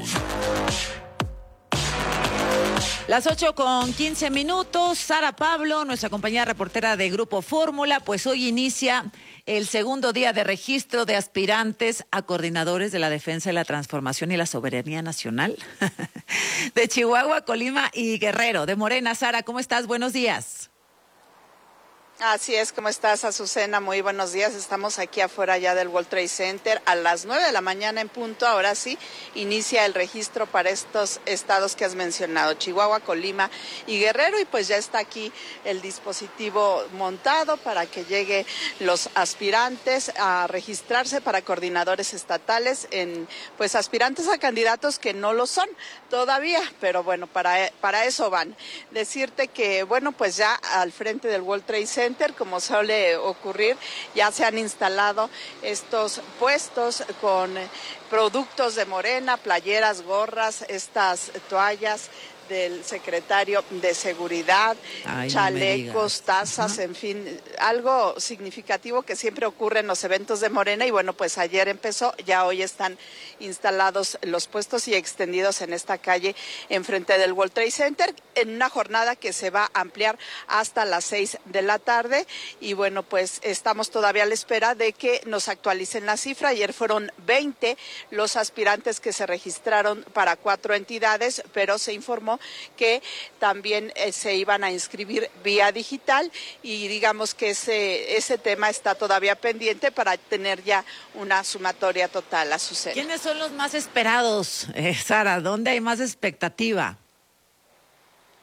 Las 8:15. Sara Pablo, nuestra compañera reportera de Grupo Fórmula, pues hoy inicia el segundo día de registro de aspirantes a coordinadores de la defensa de la transformación y la soberanía nacional de Chihuahua, Colima y Guerrero. De Morena, Sara, ¿cómo estás? Buenos días. Así es, ¿cómo estás, Azucena? Muy buenos días. Estamos aquí afuera ya del World Trade Center a las 9 de la mañana en punto. Ahora sí, inicia el registro para estos estados que has mencionado, Chihuahua, Colima y Guerrero. Y pues ya está aquí el dispositivo montado para que lleguen los aspirantes a registrarse para coordinadores estatales, pues aspirantes a candidatos que no lo son todavía, pero bueno, para eso van. Decirte que, bueno, pues ya al frente del World Trade Center, como suele ocurrir, ya se han instalado estos puestos con productos de Morena, playeras, gorras, estas toallas del secretario de Seguridad, chalecos, tazas, en fin, algo significativo que siempre ocurre en los eventos de Morena. Y bueno, pues ayer empezó, ya hoy están instalados los puestos y extendidos en esta calle enfrente del World Trade Center, en una jornada que se va a ampliar hasta las 6 de la tarde. Y bueno, pues estamos todavía a la espera de que nos actualicen la cifra. Ayer fueron 20 los aspirantes que se registraron para 4 entidades, pero se informó que también se iban a inscribir vía digital, y digamos que ese tema está todavía pendiente para tener ya una sumatoria total. Azucena. ¿Quiénes son los más esperados, Sara? ¿Dónde hay más expectativa?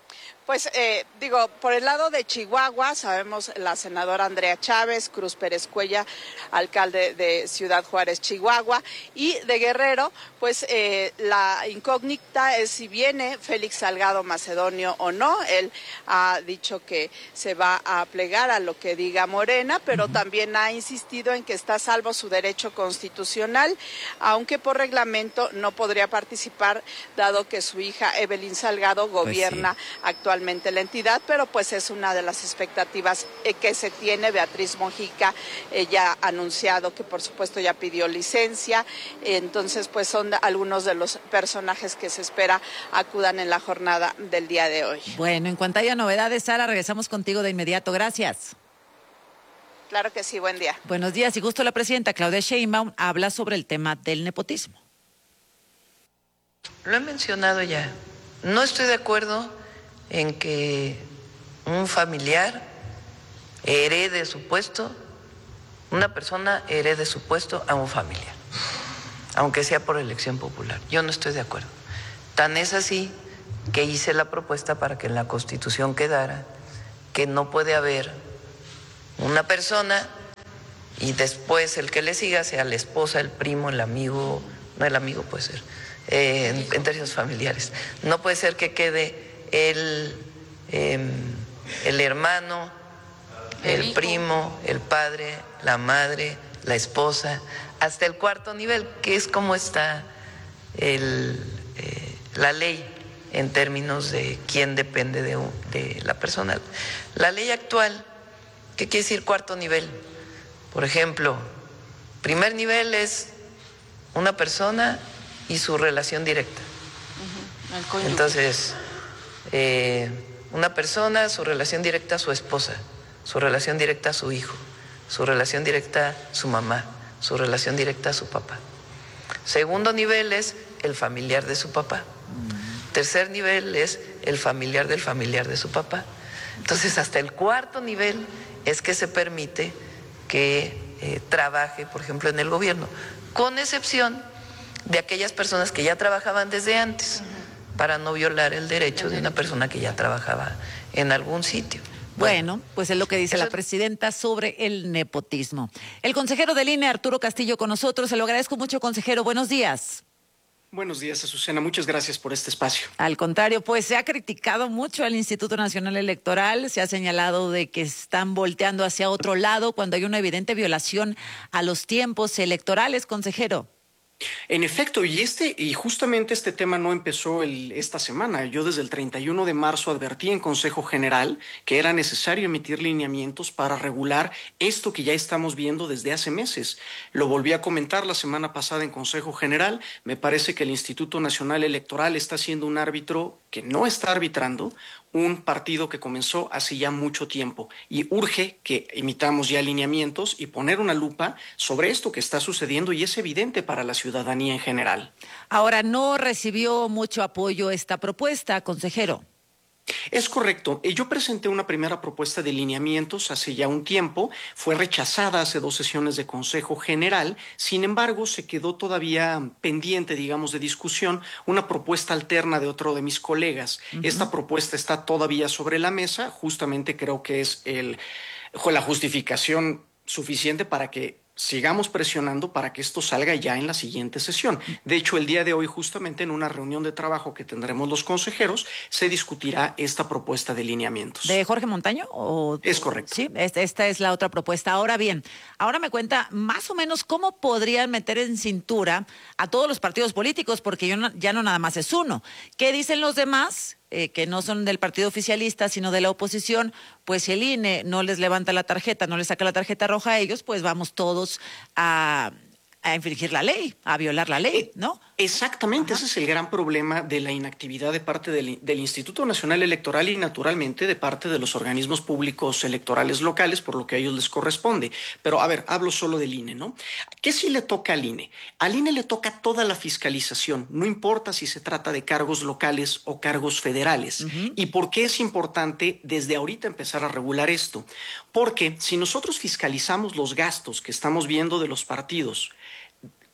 Pues por el lado de Chihuahua, sabemos la senadora Andrea Chávez, Cruz Pérez Cuella, alcalde de Ciudad Juárez, Chihuahua, y de Guerrero, pues la incógnita es si viene Félix Salgado Macedonio o no. Él ha dicho que se va a plegar a lo que diga Morena, pero también ha insistido en que está salvo su derecho constitucional, aunque por reglamento no podría participar, dado que su hija Evelyn Salgado gobierna actualmente la entidad, pero pues es una de las expectativas que se tiene. Beatriz Mojica ya ha anunciado que por supuesto ya pidió licencia, entonces pues son algunos de los personajes que se espera acudan en la jornada del día de hoy. Bueno, en cuanto haya novedades, Sara, regresamos contigo de inmediato. Gracias. Claro que sí, buen día. Buenos días, y justo la presidenta Claudia Sheinbaum habla sobre el tema del nepotismo. Lo he mencionado ya. No estoy de acuerdo en que un familiar herede su puesto, una persona herede su puesto a un familiar, aunque sea por elección popular. Yo no estoy de acuerdo. Tan es así que hice la propuesta para que en la Constitución quedara que no puede haber una persona y después el que le siga sea la esposa, el primo, el amigo, no, el amigo puede ser, en términos familiares. No puede ser que quede el hermano, el primo, el padre, la madre, la esposa, hasta el cuarto nivel, que es como está la ley en términos de quién depende de la persona. La ley actual, ¿qué quiere decir cuarto nivel? Por ejemplo, primer nivel es una persona y su relación directa. Entonces, una persona, su relación directa a su esposa, su relación directa a su hijo, su relación directa a su mamá, su relación directa a su papá. Segundo nivel es el familiar de su papá. Tercer nivel es el familiar de su papá. Entonces, hasta el cuarto nivel es que se permite que trabaje, por ejemplo, en el gobierno, con excepción de aquellas personas que ya trabajaban desde antes, para no violar el derecho de una persona que ya trabajaba en algún sitio. Bueno, pues es lo que dice la presidenta sobre el nepotismo. El consejero del INE, Arturo Castillo, con nosotros. Se lo agradezco mucho, consejero. Buenos días. Buenos días, Azucena. Muchas gracias por este espacio. Al contrario, pues se ha criticado mucho al Instituto Nacional Electoral. Se ha señalado de que están volteando hacia otro lado cuando hay una evidente violación a los tiempos electorales, consejero. En efecto, y justamente este tema no empezó esta semana. Yo desde el 31 de marzo advertí en Consejo General que era necesario emitir lineamientos para regular esto que ya estamos viendo desde hace meses. Lo volví a comentar la semana pasada en Consejo General. Me parece que el Instituto Nacional Electoral está siendo un árbitro que no está arbitrando un partido que comenzó hace ya mucho tiempo, y urge que emitamos ya lineamientos y poner una lupa sobre esto que está sucediendo, y es evidente para la ciudadanía en general. Ahora, no recibió mucho apoyo esta propuesta, consejero. Es correcto. Yo presenté una primera propuesta de lineamientos hace ya un tiempo, fue rechazada hace 2 sesiones de Consejo General, sin embargo se quedó todavía pendiente, digamos, de discusión, una propuesta alterna de otro de mis colegas. Esta propuesta está todavía sobre la mesa, justamente creo que es la justificación suficiente para que sigamos presionando para que esto salga ya en la siguiente sesión. De hecho, el día de hoy, justamente en una reunión de trabajo que tendremos los consejeros, se discutirá esta propuesta de lineamientos. ¿De Jorge Montaño? Es correcto. Sí, esta es la otra propuesta. Ahora bien, ahora me cuenta más o menos cómo podrían meter en cintura a todos los partidos políticos, porque ya no nada más es uno. ¿Qué dicen los demás? Que no son del partido oficialista, sino de la oposición, pues si el INE no les levanta la tarjeta, no les saca la tarjeta roja a ellos, pues vamos todos a infringir la ley, a violar la ley, ¿no? Exactamente, ese es el gran problema de la inactividad de parte del Instituto Nacional Electoral y naturalmente de parte de los organismos públicos electorales locales, por lo que a ellos les corresponde. Pero a ver, hablo solo del INE, ¿no? ¿Qué sí le toca al INE? Al INE le toca toda la fiscalización, no importa si se trata de cargos locales o cargos federales. ¿Y por qué es importante desde ahorita empezar a regular esto? Porque si nosotros fiscalizamos los gastos que estamos viendo de los partidos,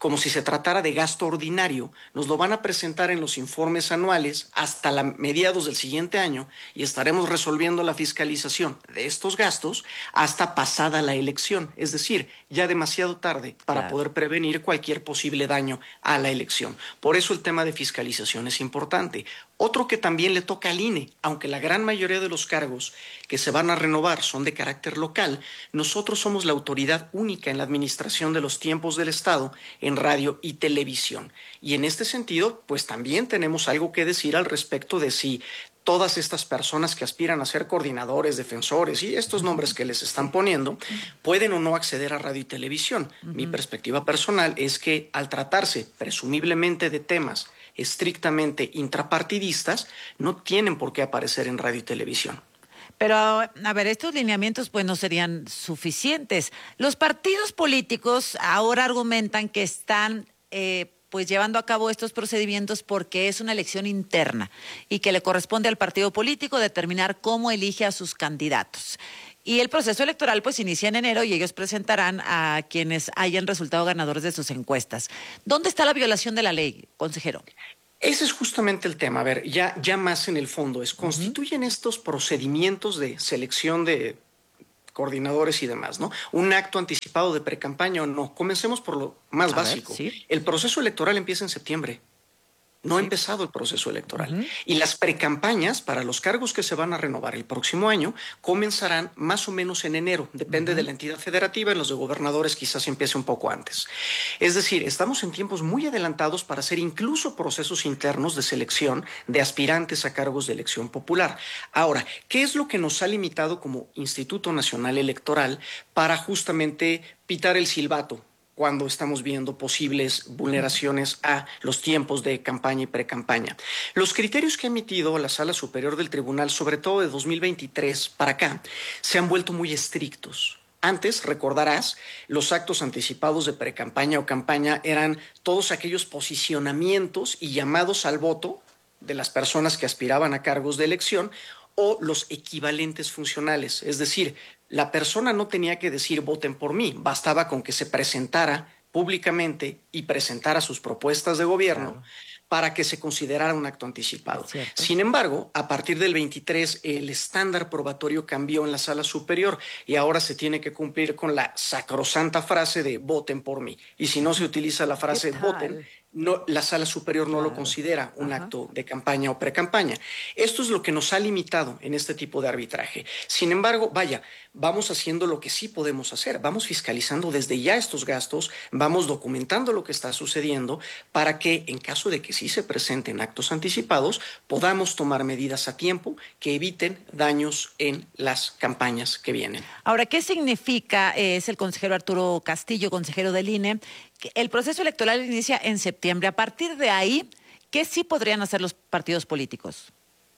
como si se tratara de gasto ordinario. Nos lo van a presentar en los informes anuales hasta mediados del siguiente año y estaremos resolviendo la fiscalización de estos gastos hasta pasada la elección. Es decir, ya demasiado tarde para poder prevenir cualquier posible daño a la elección. Por eso el tema de fiscalización es importante. Otro que también le toca al INE, aunque la gran mayoría de los cargos que se van a renovar son de carácter local, nosotros somos la autoridad única en la administración de los tiempos del Estado en radio y televisión. Y en este sentido, pues también tenemos algo que decir al respecto de si todas estas personas que aspiran a ser coordinadores, defensores y estos nombres que les están poniendo, pueden o no acceder a radio y televisión. Mi perspectiva personal es que al tratarse presumiblemente de temas estrictamente intrapartidistas, no tienen por qué aparecer en radio y televisión. Pero, a ver, estos lineamientos pues no serían suficientes. Los partidos políticos ahora argumentan que están pues llevando a cabo estos procedimientos porque es una elección interna y que le corresponde al partido político determinar cómo elige a sus candidatos. Y el proceso electoral pues inicia en enero y ellos presentarán a quienes hayan resultado ganadores de sus encuestas. ¿Dónde está la violación de la ley, consejero? Ese es justamente el tema. A ver, ya más en el fondo ¿constituyen estos procedimientos de selección de coordinadores y demás, ¿no? ¿Un acto anticipado de precampaña o no? Comencemos por lo más básico. Sí. El proceso electoral empieza en septiembre. No ha empezado el proceso electoral. Y las precampañas para los cargos que se van a renovar el próximo año comenzarán más o menos en enero. Depende de la entidad federativa. En los de gobernadores quizás empiece un poco antes. Es decir, estamos en tiempos muy adelantados para hacer incluso procesos internos de selección de aspirantes a cargos de elección popular. Ahora, ¿qué es lo que nos ha limitado como Instituto Nacional Electoral para justamente pitar el silbato cuando estamos viendo posibles vulneraciones a los tiempos de campaña y precampaña? Los criterios que ha emitido la Sala Superior del Tribunal, sobre todo de 2023 para acá, se han vuelto muy estrictos. Antes, recordarás, los actos anticipados de precampaña o campaña eran todos aquellos posicionamientos y llamados al voto de las personas que aspiraban a cargos de elección o los equivalentes funcionales, es decir, la persona no tenía que decir voten por mí, bastaba con que se presentara públicamente y presentara sus propuestas de gobierno para que se considerara un acto anticipado. Sin embargo, a partir del 23, el estándar probatorio cambió en la Sala Superior y ahora se tiene que cumplir con la sacrosanta frase de voten por mí. Y si no se utiliza la frase voten, no, la Sala Superior no lo considera un acto de campaña o precampaña. Esto es lo que nos ha limitado en este tipo de arbitraje. Sin embargo, vamos haciendo lo que sí podemos hacer. Vamos fiscalizando desde ya estos gastos, vamos documentando lo que está sucediendo para que, en caso de que sí se presenten actos anticipados, podamos tomar medidas a tiempo que eviten daños en las campañas que vienen. Ahora, ¿qué significa, es el consejero Arturo Castillo, consejero del INE, que el proceso electoral inicia en septiembre? A partir de ahí, ¿qué sí podrían hacer los partidos políticos?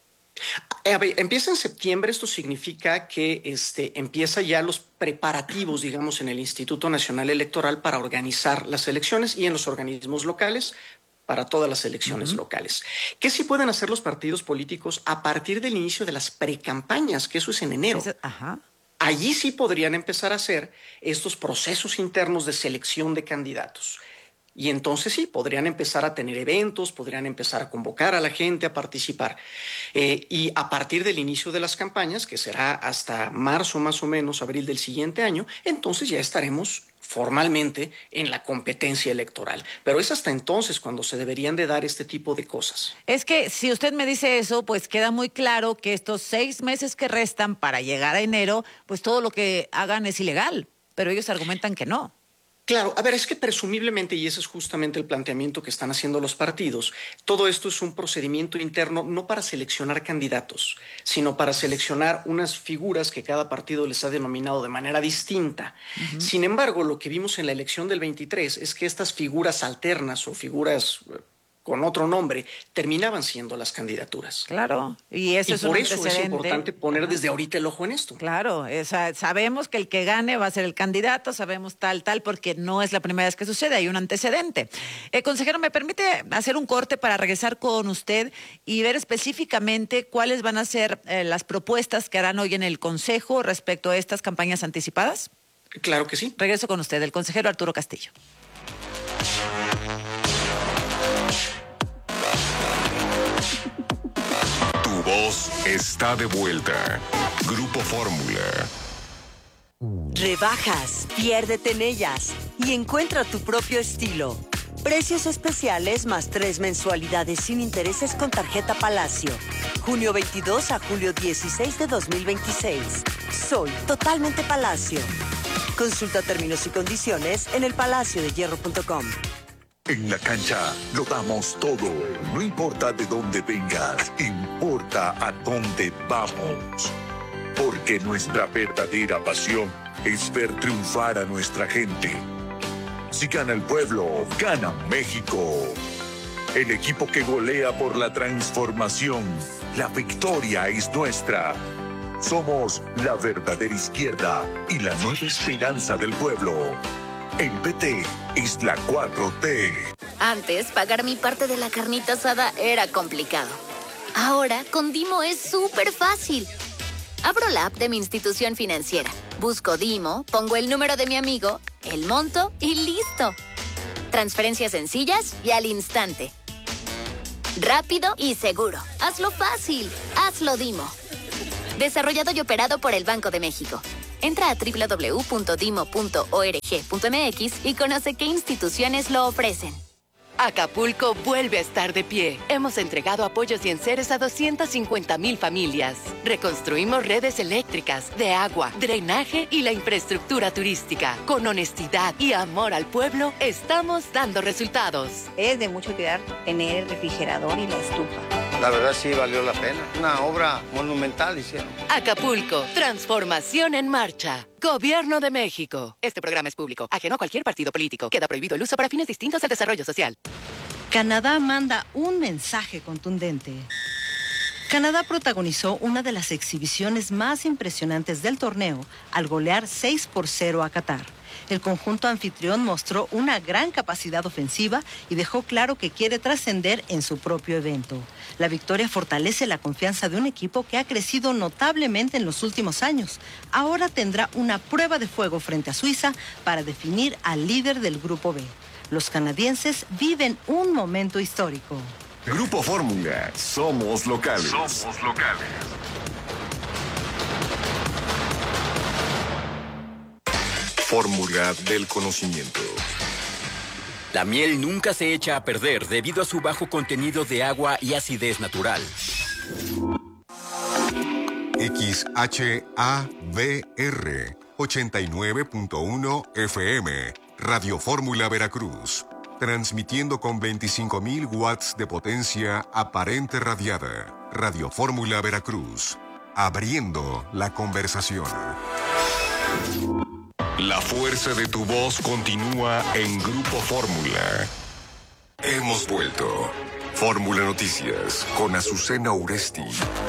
Empieza en septiembre. Esto significa que empieza ya los preparativos, digamos, en el Instituto Nacional Electoral para organizar las elecciones y en los organismos locales para todas las elecciones locales. ¿Qué sí pueden hacer los partidos políticos a partir del inicio de las precampañas? Que eso es en enero. Allí sí podrían empezar a hacer estos procesos internos de selección de candidatos. Y entonces sí, podrían empezar a tener eventos, podrían empezar a convocar a la gente a participar. Y a partir del inicio de las campañas, que será hasta marzo más o menos, abril del siguiente año, entonces ya estaremos formalmente en la competencia electoral. Pero es hasta entonces cuando se deberían de dar este tipo de cosas. Es que si usted me dice eso, pues queda muy claro que estos 6 meses que restan para llegar a enero, pues todo lo que hagan es ilegal. Pero ellos argumentan que no. Claro, a ver, es que presumiblemente, y ese es justamente el planteamiento que están haciendo los partidos, todo esto es un procedimiento interno no para seleccionar candidatos, sino para seleccionar unas figuras que cada partido les ha denominado de manera distinta. Sin embargo, lo que vimos en la elección del 23 es que estas figuras alternas o figuras con otro nombre, terminaban siendo las candidaturas. Claro, y eso es un antecedente. Por eso es importante poner desde ahorita el ojo en esto. Claro, sabemos que el que gane va a ser el candidato, sabemos tal, porque no es la primera vez que sucede, hay un antecedente. Consejero, ¿me permite hacer un corte para regresar con usted y ver específicamente cuáles van a ser las propuestas que harán hoy en el Consejo respecto a estas campañas anticipadas? Claro que sí. Regreso con usted, el consejero Arturo Castillo. Tu voz está de vuelta. Grupo Fórmula. Rebajas, piérdete en ellas y encuentra tu propio estilo. Precios especiales más 3 mensualidades sin intereses con tarjeta Palacio. Junio 22 a julio 16 de 2026. Soy totalmente Palacio. Consulta términos y condiciones en elpalaciodehierro.com. En la cancha lo damos todo. No importa de dónde vengas, importa a dónde vamos. Porque nuestra verdadera pasión es ver triunfar a nuestra gente. Si gana el pueblo, gana México. El equipo que golea por la transformación. La victoria es nuestra. Somos la verdadera izquierda y la nueva esperanza del pueblo. El PT es la 4T. Antes, pagar mi parte de la carnita asada era complicado. Ahora, con Dimo es súper fácil. Abro la app de mi institución financiera, busco Dimo, pongo el número de mi amigo, el monto y listo. Transferencias sencillas y al instante. Rápido y seguro. Hazlo fácil. Hazlo Dimo. Desarrollado y operado por el Banco de México. Entra a www.dimo.org.mx y conoce qué instituciones lo ofrecen. Acapulco vuelve a estar de pie. Hemos entregado apoyos y enseres a 250,000 familias. Reconstruimos redes eléctricas, de agua, drenaje y la infraestructura turística. Con honestidad y amor al pueblo, estamos dando resultados. Es de mucho cuidar tener el refrigerador y la estufa. La verdad sí valió la pena. Una obra monumental hicieron. Acapulco, transformación en marcha. Gobierno de México. Este programa es público, ajeno a cualquier partido político. Queda prohibido el uso para fines distintos del desarrollo social. Canadá manda un mensaje contundente. Canadá protagonizó una de las exhibiciones más impresionantes del torneo al golear 6-0 a Qatar. El conjunto anfitrión mostró una gran capacidad ofensiva y dejó claro que quiere trascender en su propio evento. La victoria fortalece la confianza de un equipo que ha crecido notablemente en los últimos años. Ahora tendrá una prueba de fuego frente a Suiza para definir al líder del Grupo B. Los canadienses viven un momento histórico. Grupo Fórmula. Somos locales. Somos locales. Fórmula del conocimiento. La miel nunca se echa a perder debido a su bajo contenido de agua y acidez natural. XHABR 89.1 FM, Radio Fórmula Veracruz, transmitiendo con 25,000 watts de potencia aparente radiada. Radio Fórmula Veracruz, abriendo la conversación. La fuerza de tu voz continúa en Grupo Fórmula. Hemos vuelto. Fórmula Noticias con Azucena Uresti.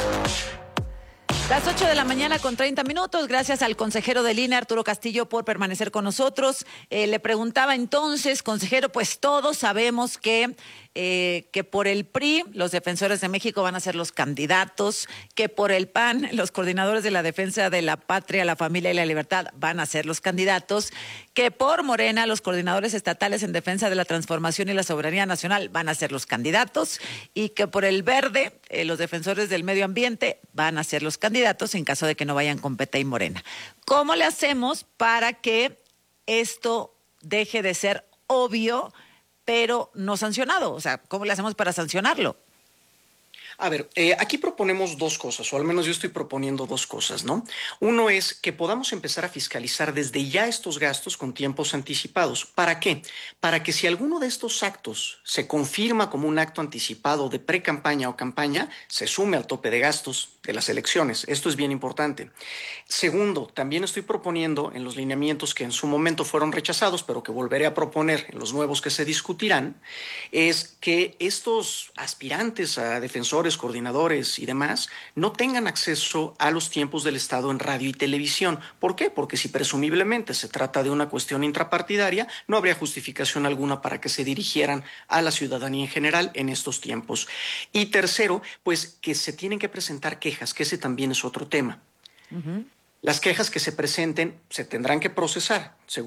Las 8 de la mañana con 30 minutos. Gracias al consejero del INE, Arturo Castillo, por permanecer con nosotros. Le preguntaba entonces, consejero, pues todos sabemos que por el PRI los defensores de México van a ser los candidatos, que por el PAN los coordinadores de la defensa de la patria, la familia y la libertad van a ser los candidatos, que por Morena los coordinadores estatales en defensa de la transformación y la soberanía nacional van a ser los candidatos y que por el Verde los defensores del medio ambiente van a ser los candidatos en caso de que no vayan con PT y Morena. ¿Cómo le hacemos para que esto deje de ser obvio pero no sancionado? O sea, ¿cómo le hacemos para sancionarlo? A ver, aquí proponemos dos cosas, o al menos yo estoy proponiendo dos cosas, ¿no? Uno es que podamos empezar a fiscalizar desde ya estos gastos con tiempos anticipados. ¿Para qué? Para que si alguno de estos actos se confirma como un acto anticipado de pre-campaña o campaña, se sume al tope de gastos de las elecciones. Esto es bien importante. Segundo, también estoy proponiendo en los lineamientos que en su momento fueron rechazados, pero que volveré a proponer en los nuevos que se discutirán, es que estos aspirantes a defensores, coordinadores y demás no tengan acceso a los tiempos del Estado en radio y televisión. ¿Por qué? Porque si presumiblemente se trata de una cuestión intrapartidaria, no habría justificación alguna para que se dirigieran a la ciudadanía en general en estos tiempos. Y tercero, pues que se tienen que presentar quejas, que ese también es otro tema. Las quejas que se presenten se tendrán que procesar según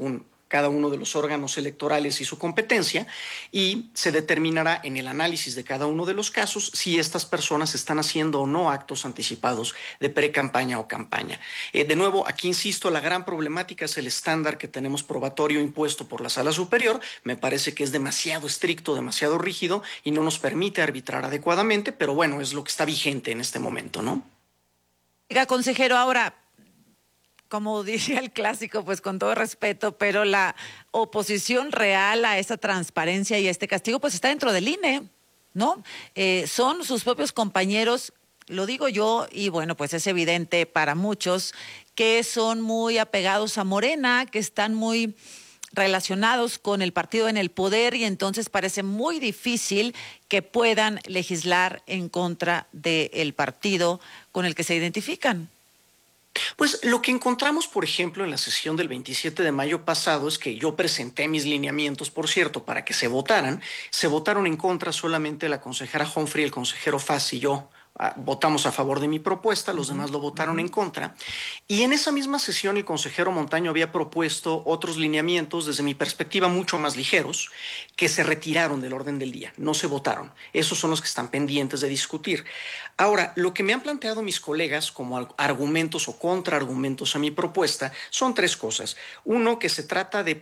cada uno de los órganos electorales y su competencia, y se determinará en el análisis de cada uno de los casos si estas personas están haciendo o no actos anticipados de pre-campaña o campaña. De nuevo, aquí insisto, la gran problemática es el estándar que tenemos probatorio impuesto por la Sala Superior. Me parece que es demasiado estricto, demasiado rígido y no nos permite arbitrar adecuadamente, pero bueno, es lo que está vigente en este momento, ¿no? Oiga, consejero, ahora, como diría el clásico, pues con todo respeto, pero la oposición real a esa transparencia y a este castigo, pues está dentro del INE, ¿no? Son sus propios compañeros, lo digo yo, y bueno, pues es evidente para muchos que son muy apegados a Morena, que están muy relacionados con el partido en el poder y entonces parece muy difícil que puedan legislar en contra del partido con el que se identifican. Pues lo que encontramos, por ejemplo, en la sesión del 27 de mayo pasado es que yo presenté mis lineamientos, por cierto, para que se votaran. Se votaron en contra solamente la consejera Humphrey, el consejero Faz y yo. Votamos a favor de mi propuesta, los demás lo votaron en contra. Y en esa misma sesión el consejero Montaño había propuesto otros lineamientos, desde mi perspectiva, mucho más ligeros, que se retiraron del orden del día, no se votaron. Esos son los que están pendientes de discutir. Ahora, lo que me han planteado mis colegas como argumentos o contraargumentos a mi propuesta son tres cosas. Uno, que se trata de